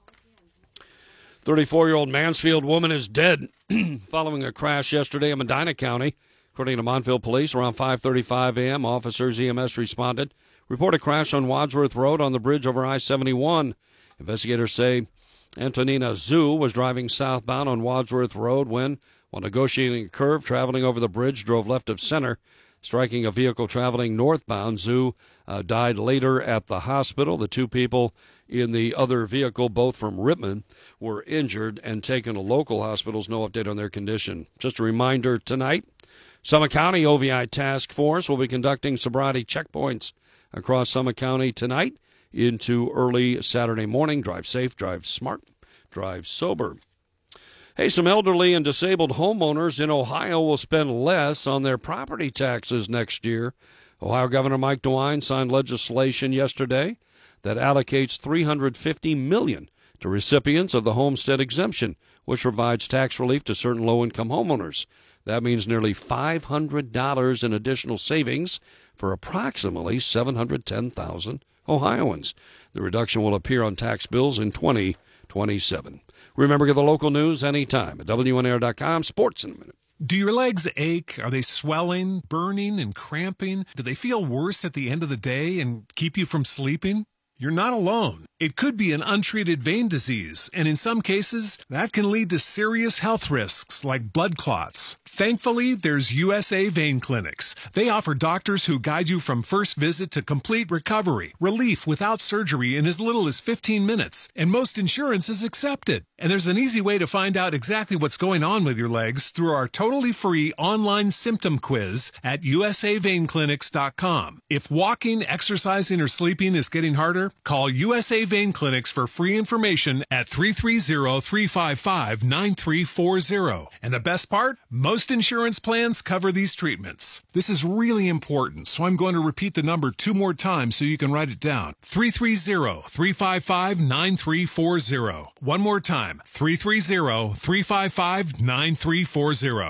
thirty-four-year-old Mansfield woman is dead following a crash yesterday in Medina County. According to Montville Police, around five thirty-five a.m., officers E M S responded. Report a crash on Wadsworth Road on the bridge over I seventy-one. Investigators say Antonina Zhu was driving southbound on Wadsworth Road when, while negotiating a curve traveling over the bridge, drove left of center, striking a vehicle traveling northbound. Zhu uh, died later at the hospital. The two people in the other vehicle, both from Rittman, were injured and taken to local hospitals. No update on their condition. Just a reminder tonight, Summit County O V I Task Force will be conducting sobriety checkpoints across Summit County tonight into early Saturday morning. Drive safe, drive smart, drive sober. Hey, some elderly and disabled homeowners in Ohio will spend less on their property taxes next year. Ohio Governor Mike DeWine signed legislation yesterday that allocates three hundred fifty million dollars to recipients of the homestead exemption, which provides tax relief to certain low-income homeowners. That means nearly five hundred dollars in additional savings for approximately seven hundred ten thousand Ohioans. The reduction will appear on tax bills in twenty twenty-seven. Remember, get the local news anytime at W N A R dot com. Sports in a minute. Do your legs ache? Are they swelling, burning, and cramping? Do they feel worse at the end of the day and keep you from sleeping? You're not alone. It could be an untreated vein disease, and in some cases, that can lead to serious health risks like blood clots. Thankfully, there's U S A Vein Clinics. They offer doctors who guide you from first visit to complete recovery, relief without surgery in as little as fifteen minutes, and most insurance is accepted. And there's an easy way to find out exactly what's going on with your legs through our totally free online symptom quiz at U S A vein clinics dot com. If walking, exercising, or sleeping is getting harder, call U S A Vein Clinics for free information at three three zero, three five five, nine three four zero. And the best part? Most insurance plans cover these treatments. This is really important, so I'm going to repeat the number two more times so you can write it down. three three zero, three five five, nine three four zero. One more time, three three zero, three five five, nine three four zero.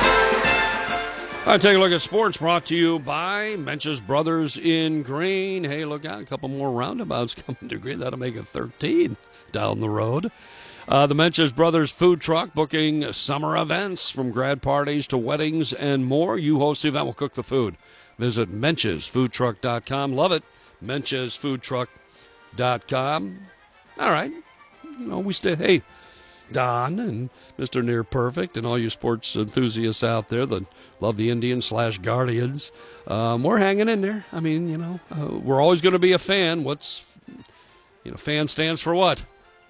All right, take a look at sports brought to you by Mench's Brothers in Green. Hey, look out, a couple more roundabouts coming to Green. That'll make it thirteen down the road. Uh, the Mench's Brothers food truck booking summer events from grad parties to weddings and more. You host the event, we'll cook the food. Visit menches food truck dot com. Love it. menches food truck dot com. All right. You know, we stay, hey, Don and Mister Near Perfect and all you sports enthusiasts out there that love the Indians slash Guardians, um, we're hanging in there. I mean, you know, uh, we're always going to be a fan. What's, you know, fan stands for what?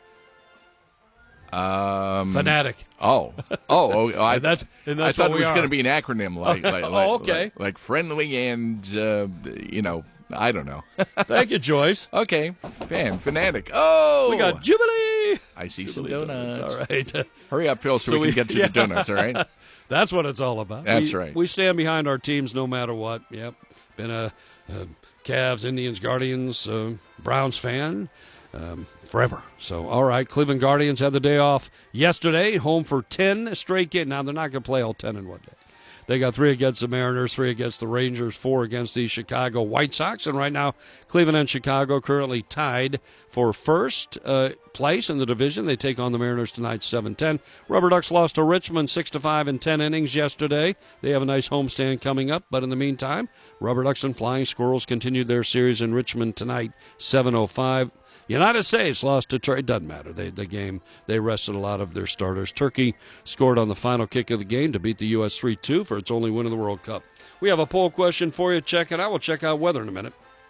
Um, Fanatic. Oh, oh, oh I, and that's, and that's I thought what it was we going to be an acronym, like, like, oh, like okay, like, like friendly and uh, you know, I don't know. Thank you, Joyce. Okay, fan fanatic. Oh, we got Jubilee. I see Jubilee some donuts. donuts. All right, hurry up, Phil, so, so we, we can get to yeah. the donuts. All right, that's what it's all about. That's we, right. We stand behind our teams no matter what. Yep, been a, a Cavs, Indians, Guardians, uh, Browns fan. Um, forever. So, all right, Cleveland Guardians had the day off yesterday, home for ten straight games. Now, they're not going to play all ten in one day. They got three against the Mariners, three against the Rangers, four against the Chicago White Sox. And right now, Cleveland and Chicago currently tied for first uh, place in the division. They take on the Mariners tonight, seven ten. Rubber Ducks lost to Richmond six to five in ten innings yesterday. They have a nice homestand coming up. But in the meantime, Rubber Ducks and Flying Squirrels continued their series in Richmond tonight, seven oh five. United States lost to Turkey. It doesn't matter. They, the game, they rested a lot of their starters. Turkey scored on the final kick of the game to beat the U S three two for its only win of the World Cup. We have a poll question for you. Check it out. We'll check out weather in a minute.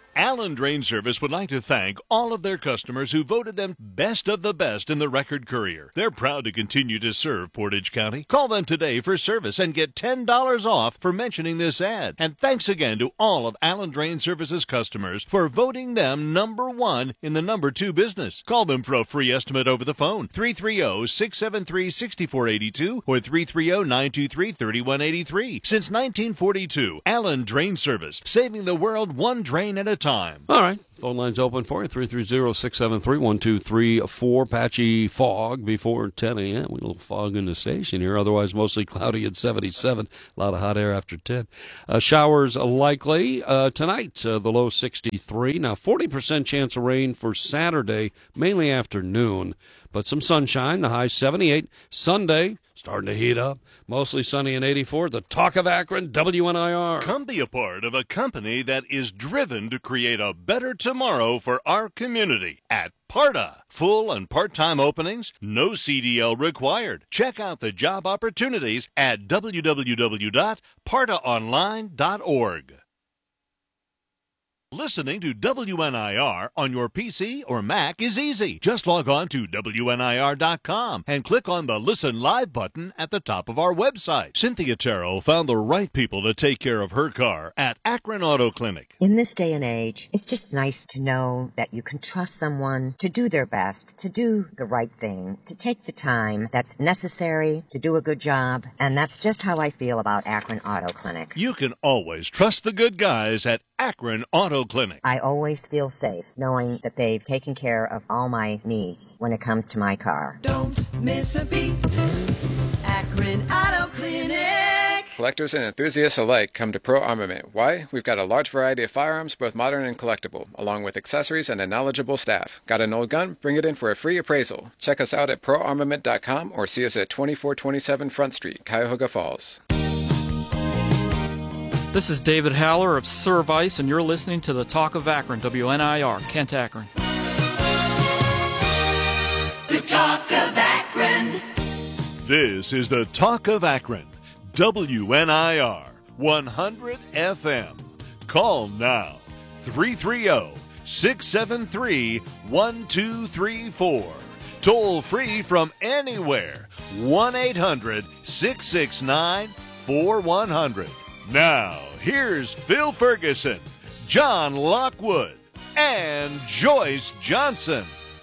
Allen Drain Service would like to thank all of their customers who voted them best of the best in the Record Courier. They're proud to continue to serve Portage County. Call them today for service and get ten dollars off for mentioning this ad. And thanks again to all of Allen Drain Service's customers for voting them number one in the number two business. Call them for a free estimate over the phone, three three zero, six seven three, six four eight two or three three zero, nine two three, three one eight three. Since nineteen forty-two, Allen Drain Service, saving the world one drain at a time. All right. Phone line's open for you, three three zero, six seven three, one two three four. Patchy fog before ten a.m. We a little fog in the station here. Otherwise, mostly cloudy at seventy-seven. A lot of hot air after ten. Uh, showers likely uh, tonight, uh, the low sixty-three. Now, forty percent chance of rain for Saturday, mainly afternoon. But some sunshine, the high seventy-eight. Sunday, starting to heat up. Mostly sunny and eighty-four. The Talk of Akron, W N I R. Come be a part of a company that is driven to create a better tomorrow for our community at Parta. Full and part-time openings, no C D L required. Check out the job opportunities at w w w dot parta online dot org. Listening to W N I R on your P C or Mac is easy. Just log on to W N I R dot com and click on the Listen Live button at the top of our website. Cynthia Terrell found the right people to take care of her car at Akron Auto Clinic. In this day and age, it's just nice to know that you can trust someone to do their best, to do the right thing, to take the time that's necessary to do a good job. And that's just how I feel about Akron Auto Clinic. You can always trust the good guys at Akron Auto Clinic. I always feel safe knowing that they've taken care of all my needs when it comes to my car. Don't miss a beat. Akron Auto Clinic. Collectors and enthusiasts alike come to Pro Armament. Why? We've got a large variety of firearms, both modern and collectible, along with accessories and a knowledgeable staff. Got an old gun? Bring it in for a free appraisal. Check us out at pro armament dot com or see us at twenty-four twenty-seven Front Street, Cuyahoga Falls. This is David Haller of Service, and you're listening to the Talk of Akron, W N I R, Kent, Akron. The Talk of Akron. This is the Talk of Akron, W N I R, one hundred F M. Call now, three three zero, six seven three, one two three four. Toll free from anywhere, one eight hundred, six six nine, four one zero zero. Now, here's Phil Ferguson, John Lockwood, and Joyce Johnson.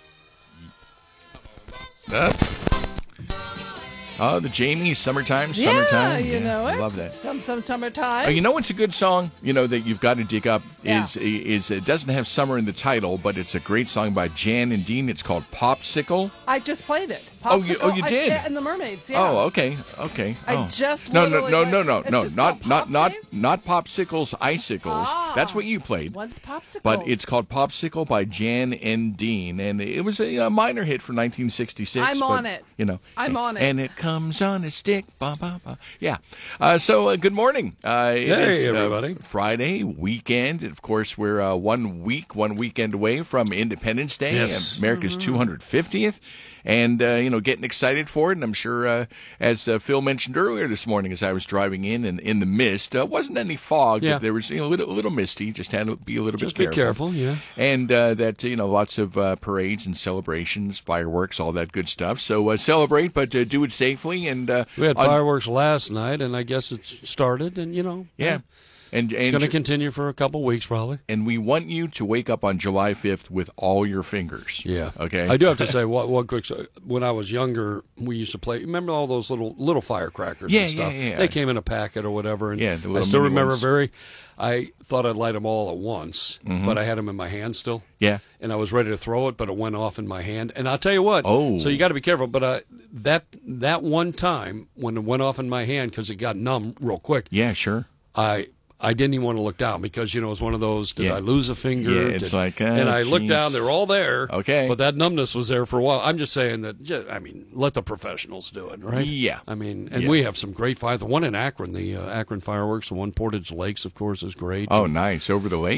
Uh, oh, the Jamie, Summertime, Yeah, Summertime. you know it. Love that. Some, some summertime. Oh, you know what's a good song, you know, that you've got to dig up Yeah. is, is it doesn't have summer in the title, but it's a great song by Jan and Dean. It's called Popsicle. I just played it. Oh, you- oh, you I- did? yeah, and the Mermaids, yeah. Oh, okay, okay. I oh. just no, no, literally no, got- no, no, it's no, just not called not not Popsave? not Popsicles, Icicles. Ah. That's what you played. What's Popsicles? But it's called Popsicle by Jan and Dean, and it was a, a minor hit for nineteen sixty-six. I'm but, on it. You know, I'm on it. And it comes on a stick. Ba, ba, ba. Yeah. Uh, so, uh, good morning. Uh, it Hey, is, uh, everybody. Friday weekend. Of course, we're uh, one week, one weekend away from Independence Day, Yes. America's Mhm. two hundred fiftieth. And, uh, you know, getting excited for it. And I'm sure, uh, as uh, Phil mentioned earlier this morning as I was driving in and in the mist, uh, wasn't any fog. Yeah. But there was, you know, a little, a little misty. Just had to be a little Just bit be careful. careful, yeah. And uh, that, you know, lots of uh, parades and celebrations, fireworks, all that good stuff. So uh, celebrate, but uh, do it safely. And uh, We had on- fireworks last night, and I guess it's started, and, you know. Yeah. And, and It's going to continue for a couple weeks, probably. And we want you to wake up on July fifth with all your fingers. Yeah. Okay. I do have to say, one, one quick, when I was younger, we used to play, remember all those little little firecrackers Yeah, and stuff? yeah, yeah. They came in a packet or whatever. And Yeah, the I little still mini remember ones. very, I thought I'd light them all at once, Mhm. but I had them in my hand still. Yeah. And I was ready to throw it, but it went off in my hand. And I'll tell you what. Oh. So you got to be careful. But uh, that that one time when it went off in my hand because it got numb real quick. Yeah, sure. I I didn't even want to look down because, you know, it was one of those, did Yeah. I lose a finger? Yeah, it's Did- like, and uh, I looked geez. down, they were all there. Okay. But that numbness was there for a while. I'm just saying that, yeah, I mean, let the professionals do it, right? Yeah. I mean, and Yeah. we have some great fire. The one in Akron, the uh, Akron fireworks, the one Portage Lakes, of course, is great. Oh, nice. Over the lake? And if,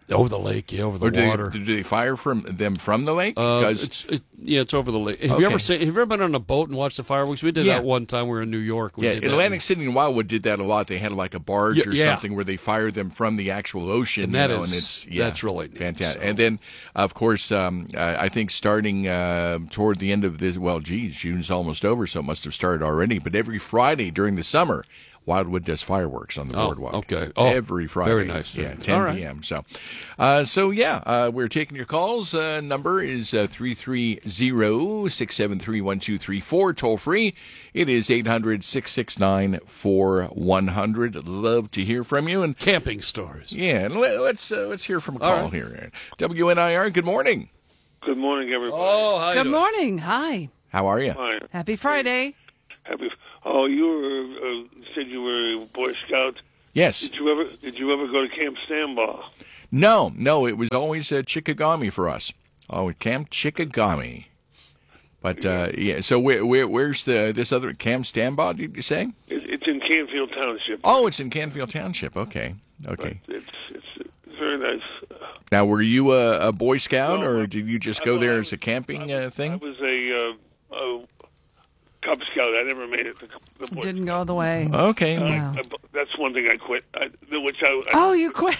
Over the lake, yeah, over the or do water. They, do they fire from them from the lake? Uh, it's, it, yeah, it's over the lake. Have Okay. you ever seen, have you ever been on a boat and watched the fireworks? We did Yeah. that one time. We were in New York. We yeah, did that. Atlantic City and Wildwood did that a lot. They had like a barge Yeah, or yeah. something where they fire them from the actual ocean. And you that know, is- and it's, yeah, that's really neat, fantastic. so. And then, of course, um, I I think starting uh, toward the end of this, well, geez, June's almost over, so it must have started already. But every Friday during the summer, Wildwood does fireworks on the Oh, boardwalk. okay. Oh, every Friday. very nice. Yeah, All ten right. p.m. So, uh, so yeah, uh, we're taking your calls. Uh, number is uh, three three zero, six seven three, one two three four. Toll free. It is eight hundred, six six nine, four one zero zero. Love to hear from you. And camping stories. Yeah, and let, let's uh, let's hear from a All call right. here. W N I R. Good morning. Good morning, everybody. Oh, how Good morning. Hi. How are you? Fine. Happy Friday. Happy. Oh, you were uh, said you were a Boy Scout. Yes. Did you ever Did you ever go to Camp Stambaugh? No, no, it was always uh, Chickagami for us. Oh, Camp Chickagami. But uh, yeah, so where, where where's the this other Camp Stambaugh? Did you say? It, it's in Canfield Township. Oh, it's in Canfield Township. Okay, okay. It's it's, it's very nice. Now, were you a, a Boy Scout, No, or did you just go there as a camping uh, I thing? was a, uh, a Cub Scout. I never made it to the Boy Didn't go the way. Okay. Uh, Wow. I, that's one thing I quit. I, which I, I Oh, you quit.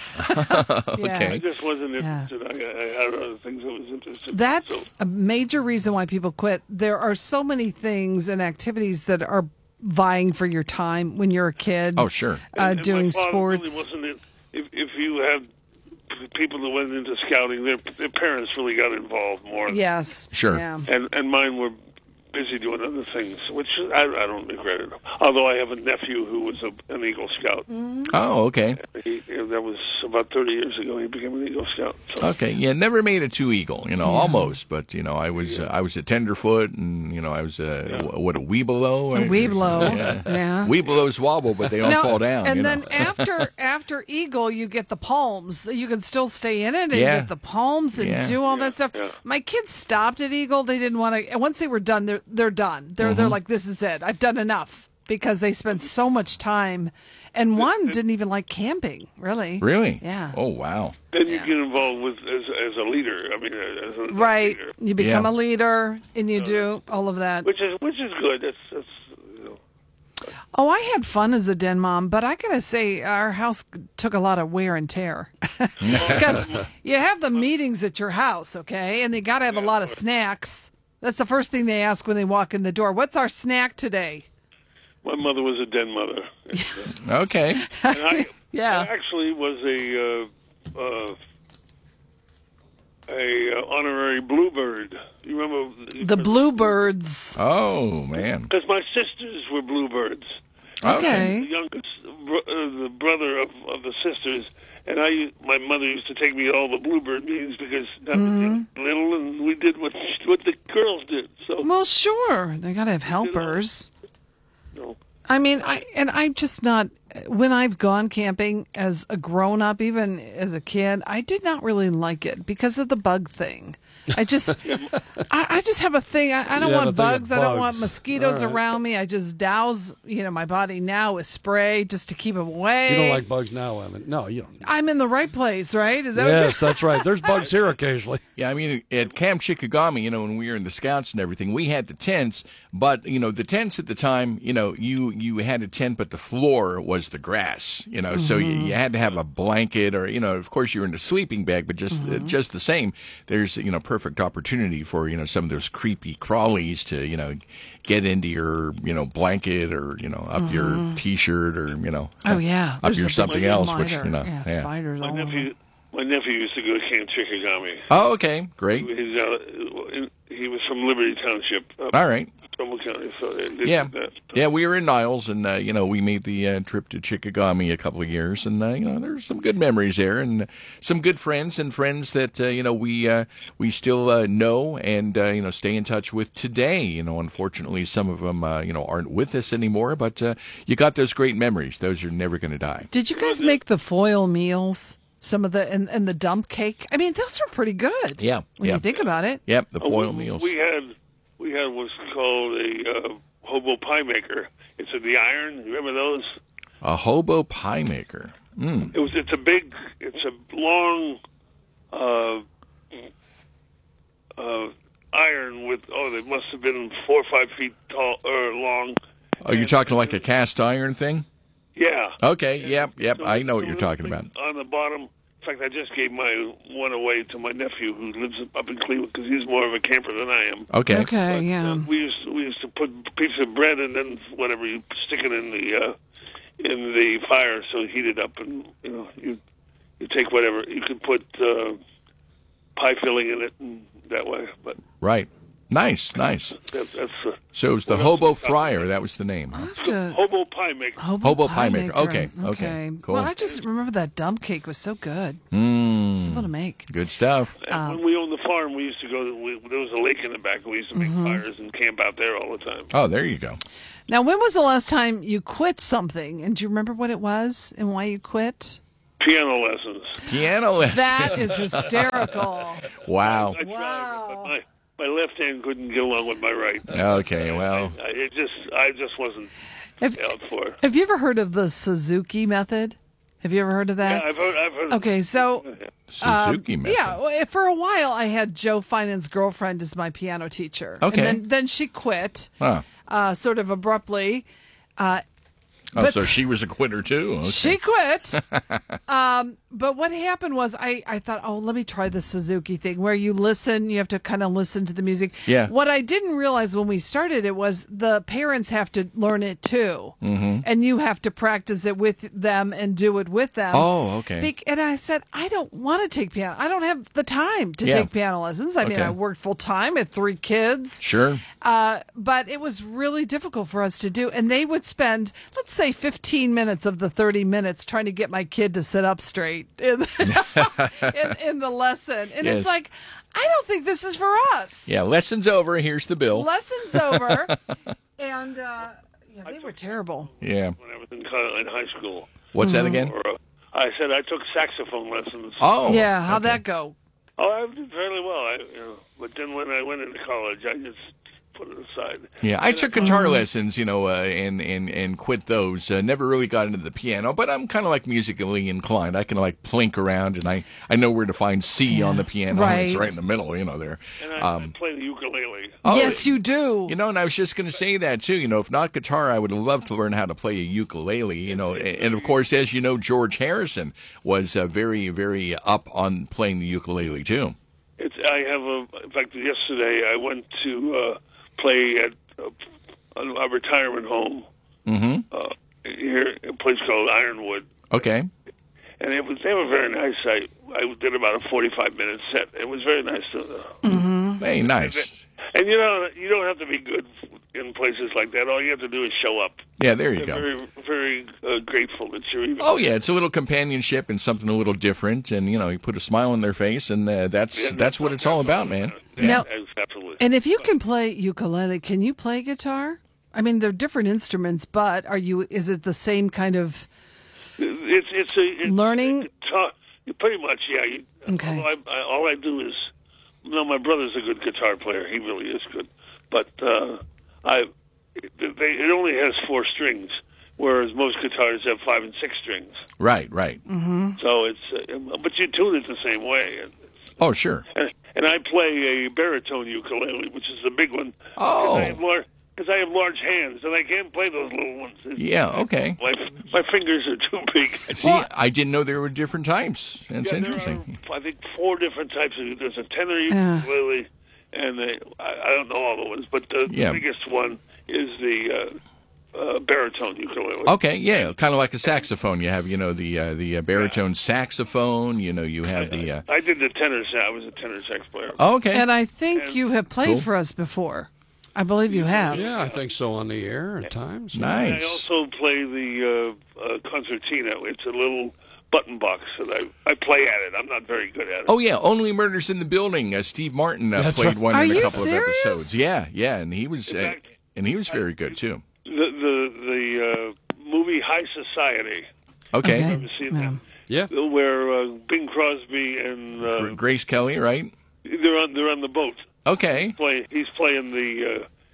Okay. I just wasn't Yeah. interested. I, I had other things I was interested in. That's a major reason why people quit. There are so many things and activities that are vying for your time when you're a kid. Oh, sure. Uh, And- and doing my father really sports. wasn't in- if if you had people that went into scouting, their their parents really got involved more. Yes. Sure. Yeah. And and mine were busy doing other things, which I, I don't regret it. Although I have a nephew who was a, an Eagle Scout. Oh, okay. He, that was about thirty years ago. He became an Eagle Scout. So. Okay, yeah, never made it to Eagle, you know, almost, but you know, I was uh, I was a tenderfoot, and you know, I was a wh- what a weebelo, A weeblo, yeah. Weebelos wobble, but they don't Now, fall down. And you then know. after after Eagle, you get the palms. You can still stay in it and Yeah. get the palms and Yeah. do all that stuff. My kids stopped at Eagle. They didn't want to. Once they were done, they're they're done. They're they're Mhm. like, this is it. I've done enough because they spent so much time. And one didn't even like camping. Really. Really? Yeah. Oh wow. Then you get involved with as as a leader. I mean, as a Right. leader. You become Yeah. a leader and you do all of that. which is which is good. That's that's. You know. Oh, I had fun as a den mom, but I gotta say our house took a lot of wear and tear because you have the meetings at your house, okay, and they gotta have a lot of snacks. That's the first thing they ask when they walk in the door. What's our snack today? My mother was a den mother. Okay. And I, Yeah. I actually was a uh, uh, a uh, honorary bluebird. You remember The bluebirds. Oh man. Because my sisters were bluebirds. Okay. The youngest, bro- uh, the brother of, of the sisters, and I. used- My mother used to take me to all the bluebird meetings because I was little, and we did what what the girls did. So Well, sure, they gotta have helpers. No. I mean, I and I'm just not. When I've gone camping as a grown up, even as a kid, I did not really like it because of the bug thing. I just, I, I just have a thing. I, I don't You have want a thing of bugs. I don't want bugs. mosquitoes All right. around me. I just douse, you know, my body now with spray just to keep them away. You don't like bugs now, Evan? No, you don't. I'm in the right place, right? Is that Yes, what that's right. There's bugs here occasionally. Yeah, I mean, at Camp Chickagami, you know, when we were in the Scouts and everything, we had the tents, but, you know, the tents at the time, you know, you, you had a tent, but the floor was the grass, you know, so you, you had to have a blanket or, you know, of course you were in a sleeping bag, but just uh, just the same, there's, you know, perfect opportunity for, you know, some of those creepy crawlies to, you know, get into your, you know, blanket or, you know, up your T-shirt or, you know, Oh, yeah. up There's your the big something else, which, spider. you know, Yeah, yeah. spiders my all over. nephew, my nephew used to go to Camp Chickagami. Oh, okay, great. He's uh, he was from Liberty Township, up All right. Trumbull County. So they did Yeah, that. yeah, we were in Niles, and uh, you know, we made the uh, trip to Chickagami a couple of years, and uh, you know, there's some good memories there, and some good friends and friends that uh, you know we uh, we still uh, know and uh, you know stay in touch with today. You know, unfortunately, some of them uh, you know aren't with us anymore, but uh, you got those great memories; those are never going to die. Did you guys make the foil meals? Some of the and, and the dump cake. I mean, those are pretty good. Yeah, when yeah. you think about it. Yep, the Oh, foil we, meals. We had we had what's called a uh, hobo pie maker. It's in the iron. You remember those? A hobo pie maker. Mm. It was. It's a big. It's a long uh, uh, iron with, oh, they must have been four or five feet tall or long. Oh, you're talking like a cast iron thing? Yeah. Okay, yep, yep. I know what you're talking about. On the bottom, in fact, I just gave my one away to my nephew who lives up in Cleveland because he's more of a camper than I am. Okay. Okay, But, yeah. uh, we used to, we used to put a piece of bread and then whatever you stick it in the uh, in the fire so it heated up, and you know you you take whatever you could put uh, pie filling in it and that way. But Right. Nice, nice. that, that's uh, So it was the Hobo Fryer. That was the name. Huh? To- hobo pie maker. Hobo Pie Maker. Okay, okay, cool. Well, I just remember that dump cake was so good. Mm, Simple to make. Good stuff. And when we owned the farm, we used to go. We, there was a lake in the back. We used to make Mhm. fires and camp out there all the time. Oh, there you go. Now, when was the last time you quit something? And do you remember what it was and why you quit? Piano lessons. Piano lessons. That is hysterical. Wow. I tried, but my, my left hand couldn't get along with my right. Okay, well. I, it just, I just wasn't Have, out for it. have you ever heard of the Suzuki method? Have you ever heard of that? Yeah, I've heard. I've heard. Okay, so Suzuki um, method. yeah, well, for a while I had Joe Finan's girlfriend as my piano teacher. Okay. and then then she quit, Huh. uh, sort of abruptly. Uh, Oh, but so she was a quitter too. Okay. She quit. um, but what happened was I, I thought, oh, let me try the Suzuki thing where you listen, you have to kind of listen to the music. Yeah. What I didn't realize when we started it was the parents have to learn it too. Mhm. And you have to practice it with them and do it with them. Oh, okay. Bec- and I said, I don't want to take piano. I don't have the time to Yeah. take piano lessons. I mean, Okay. I worked full time, had three kids. Sure. Uh, but it was really difficult for us to do. And they would spend, let's say, fifteen minutes of the thirty minutes trying to get my kid to sit up straight in, in, in the lesson. And Yes. it's like, I don't think this is for us. Yeah, lesson's over. Here's the bill. Lesson's over. and uh, yeah, they were terrible. Yeah. When I was in, co- in high school. What's that again? Or, uh, I said I took saxophone lessons. Oh. Yeah, how'd that go? Oh, I did fairly well. I, you know, but then when I went into college, I just put it aside. Yeah, I took guitar lessons, you know, uh, and, and, and quit those. Uh, never really got into the piano, but I'm kind of like musically inclined. I can like plink around, and I, I know where to find C on the piano. Right. It's right in the middle, you know, there. And I, Um, I play the ukulele. Oh, yes, you do. You know, and I was just going to say that, too. You know, if not guitar, I would love to learn how to play a ukulele, you know. And, and of course, as you know, George Harrison was uh, very, very up on playing the ukulele, too. It's. I have a. In fact, yesterday I went to uh, play at a, a retirement home Mm-hmm. uh, here, a place called Ironwood, Okay. and it was. They were very nice. I I did about a forty-five minute set. It was very nice to. Uh, Mm-hmm. Hey, nice. And you know, you don't have to be good in places like that. All you have to do is show up. Yeah, there you They're go. Very, very uh, grateful that you're even. Oh, yeah, it's a little companionship and something a little different. And, you know, you put a smile on their face, and uh, that's that's what it's all about, man. Now- Absolutely. And if you can play ukulele, can you play guitar? I mean, they're different instruments, but are you? Is it the same kind of It's it's a it's learning? guitar, pretty much, yeah. You, Okay. although I, I, all I do is, no, my brother's a good guitar player. He really is good, but uh, I, they, it only has four strings, whereas most guitars have five and six strings. Right, right. Mm-hmm. So it's, uh, but you tune it the same way. And, Oh, sure. and, and I play a baritone ukulele, which is the big one. Oh. Because I have large, because I have large hands, and I can't play those little ones. Yeah, okay. My my fingers are too big. See, I didn't know there were different types. That's Yeah, interesting. There are, I think, four different types of. There's a tenor Yeah. ukulele, and they, I, I don't know all the ones, but the, Yeah. the biggest one is the uh, uh, baritone ukulele. Okay, yeah, kind of like a saxophone. You have, you know, the uh, the uh, baritone saxophone. You know, you have the. Uh, I did the tenor sax. I was a tenor sax player. oh, okay. And I think And- you have played Cool. for us before. I believe you have. Yeah, I think so on the air at times. And I Nice. also play the uh, uh, concertina. It's a little button box that I, I play at it. I'm not very good at it. Oh yeah, Only Murders in the Building. Uh, Steve Martin uh, That's played right. one Are in a you couple serious? of episodes. Yeah, yeah, and he was In uh, fact, and he was very good too. The the the uh, movie High Society. Okay, Okay. Have you seen that? Yeah. Where uh, Bing Crosby and uh, Gr- Grace Kelly, right? they're on they're on the boat. Okay, Play, he's playing the uh, the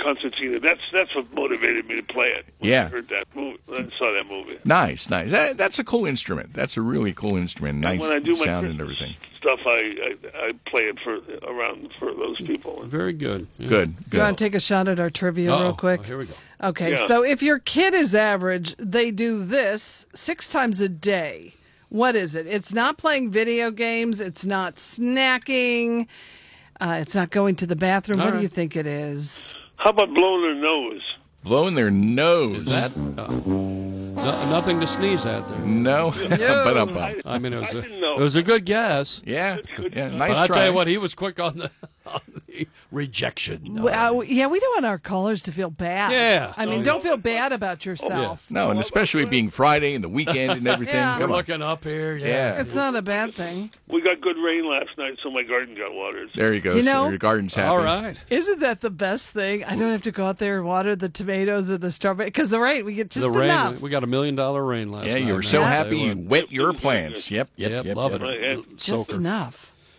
concertina. That's that's what motivated me to play it. When Yeah. I heard that movie. When I saw that movie. Nice, nice. That, that's a cool instrument. That's a really cool instrument. Nice when I do my sound and Christmas everything. stuff, I, I I play it for around for those people. Very good. Yeah. Good, You good. want to take a shot at our trivia Uh-oh. real quick? Oh, here we go. Okay, Yeah. so if your kid is average, they do this six times a day. What is it? It's not playing video games. It's not snacking. Uh, it's not going to the bathroom. All what do right. you think it is? How about blowing their nose? Blowing their nose. Is that uh, no, nothing to sneeze at there? No. but up, up. I mean, it was, I a, didn't know. it was a good guess. Yeah. Yeah. But Nice I'll try. tell you what, he was quick on the, on the rejection. Well, uh, yeah, we don't want our callers to feel bad. Yeah. I mean, Oh, don't feel bad about yourself. No, and especially being Friday and the weekend and everything. Yeah. You're Come on. looking up here. Yeah. Yeah. It's not a bad thing. We got good rain last night, so my garden got watered. There you go. You so know- your garden's happy. All right. Isn't that the best thing? I don't have to go out there and water the tomatoes or the strawberry because the rain we get just the rain. enough. We got a million dollar rain last Yeah, night. you were man. so I'll tell happy you what. wet your plants. Yep, yep, Yep, yep. love yep. it. And Just Soaker. enough.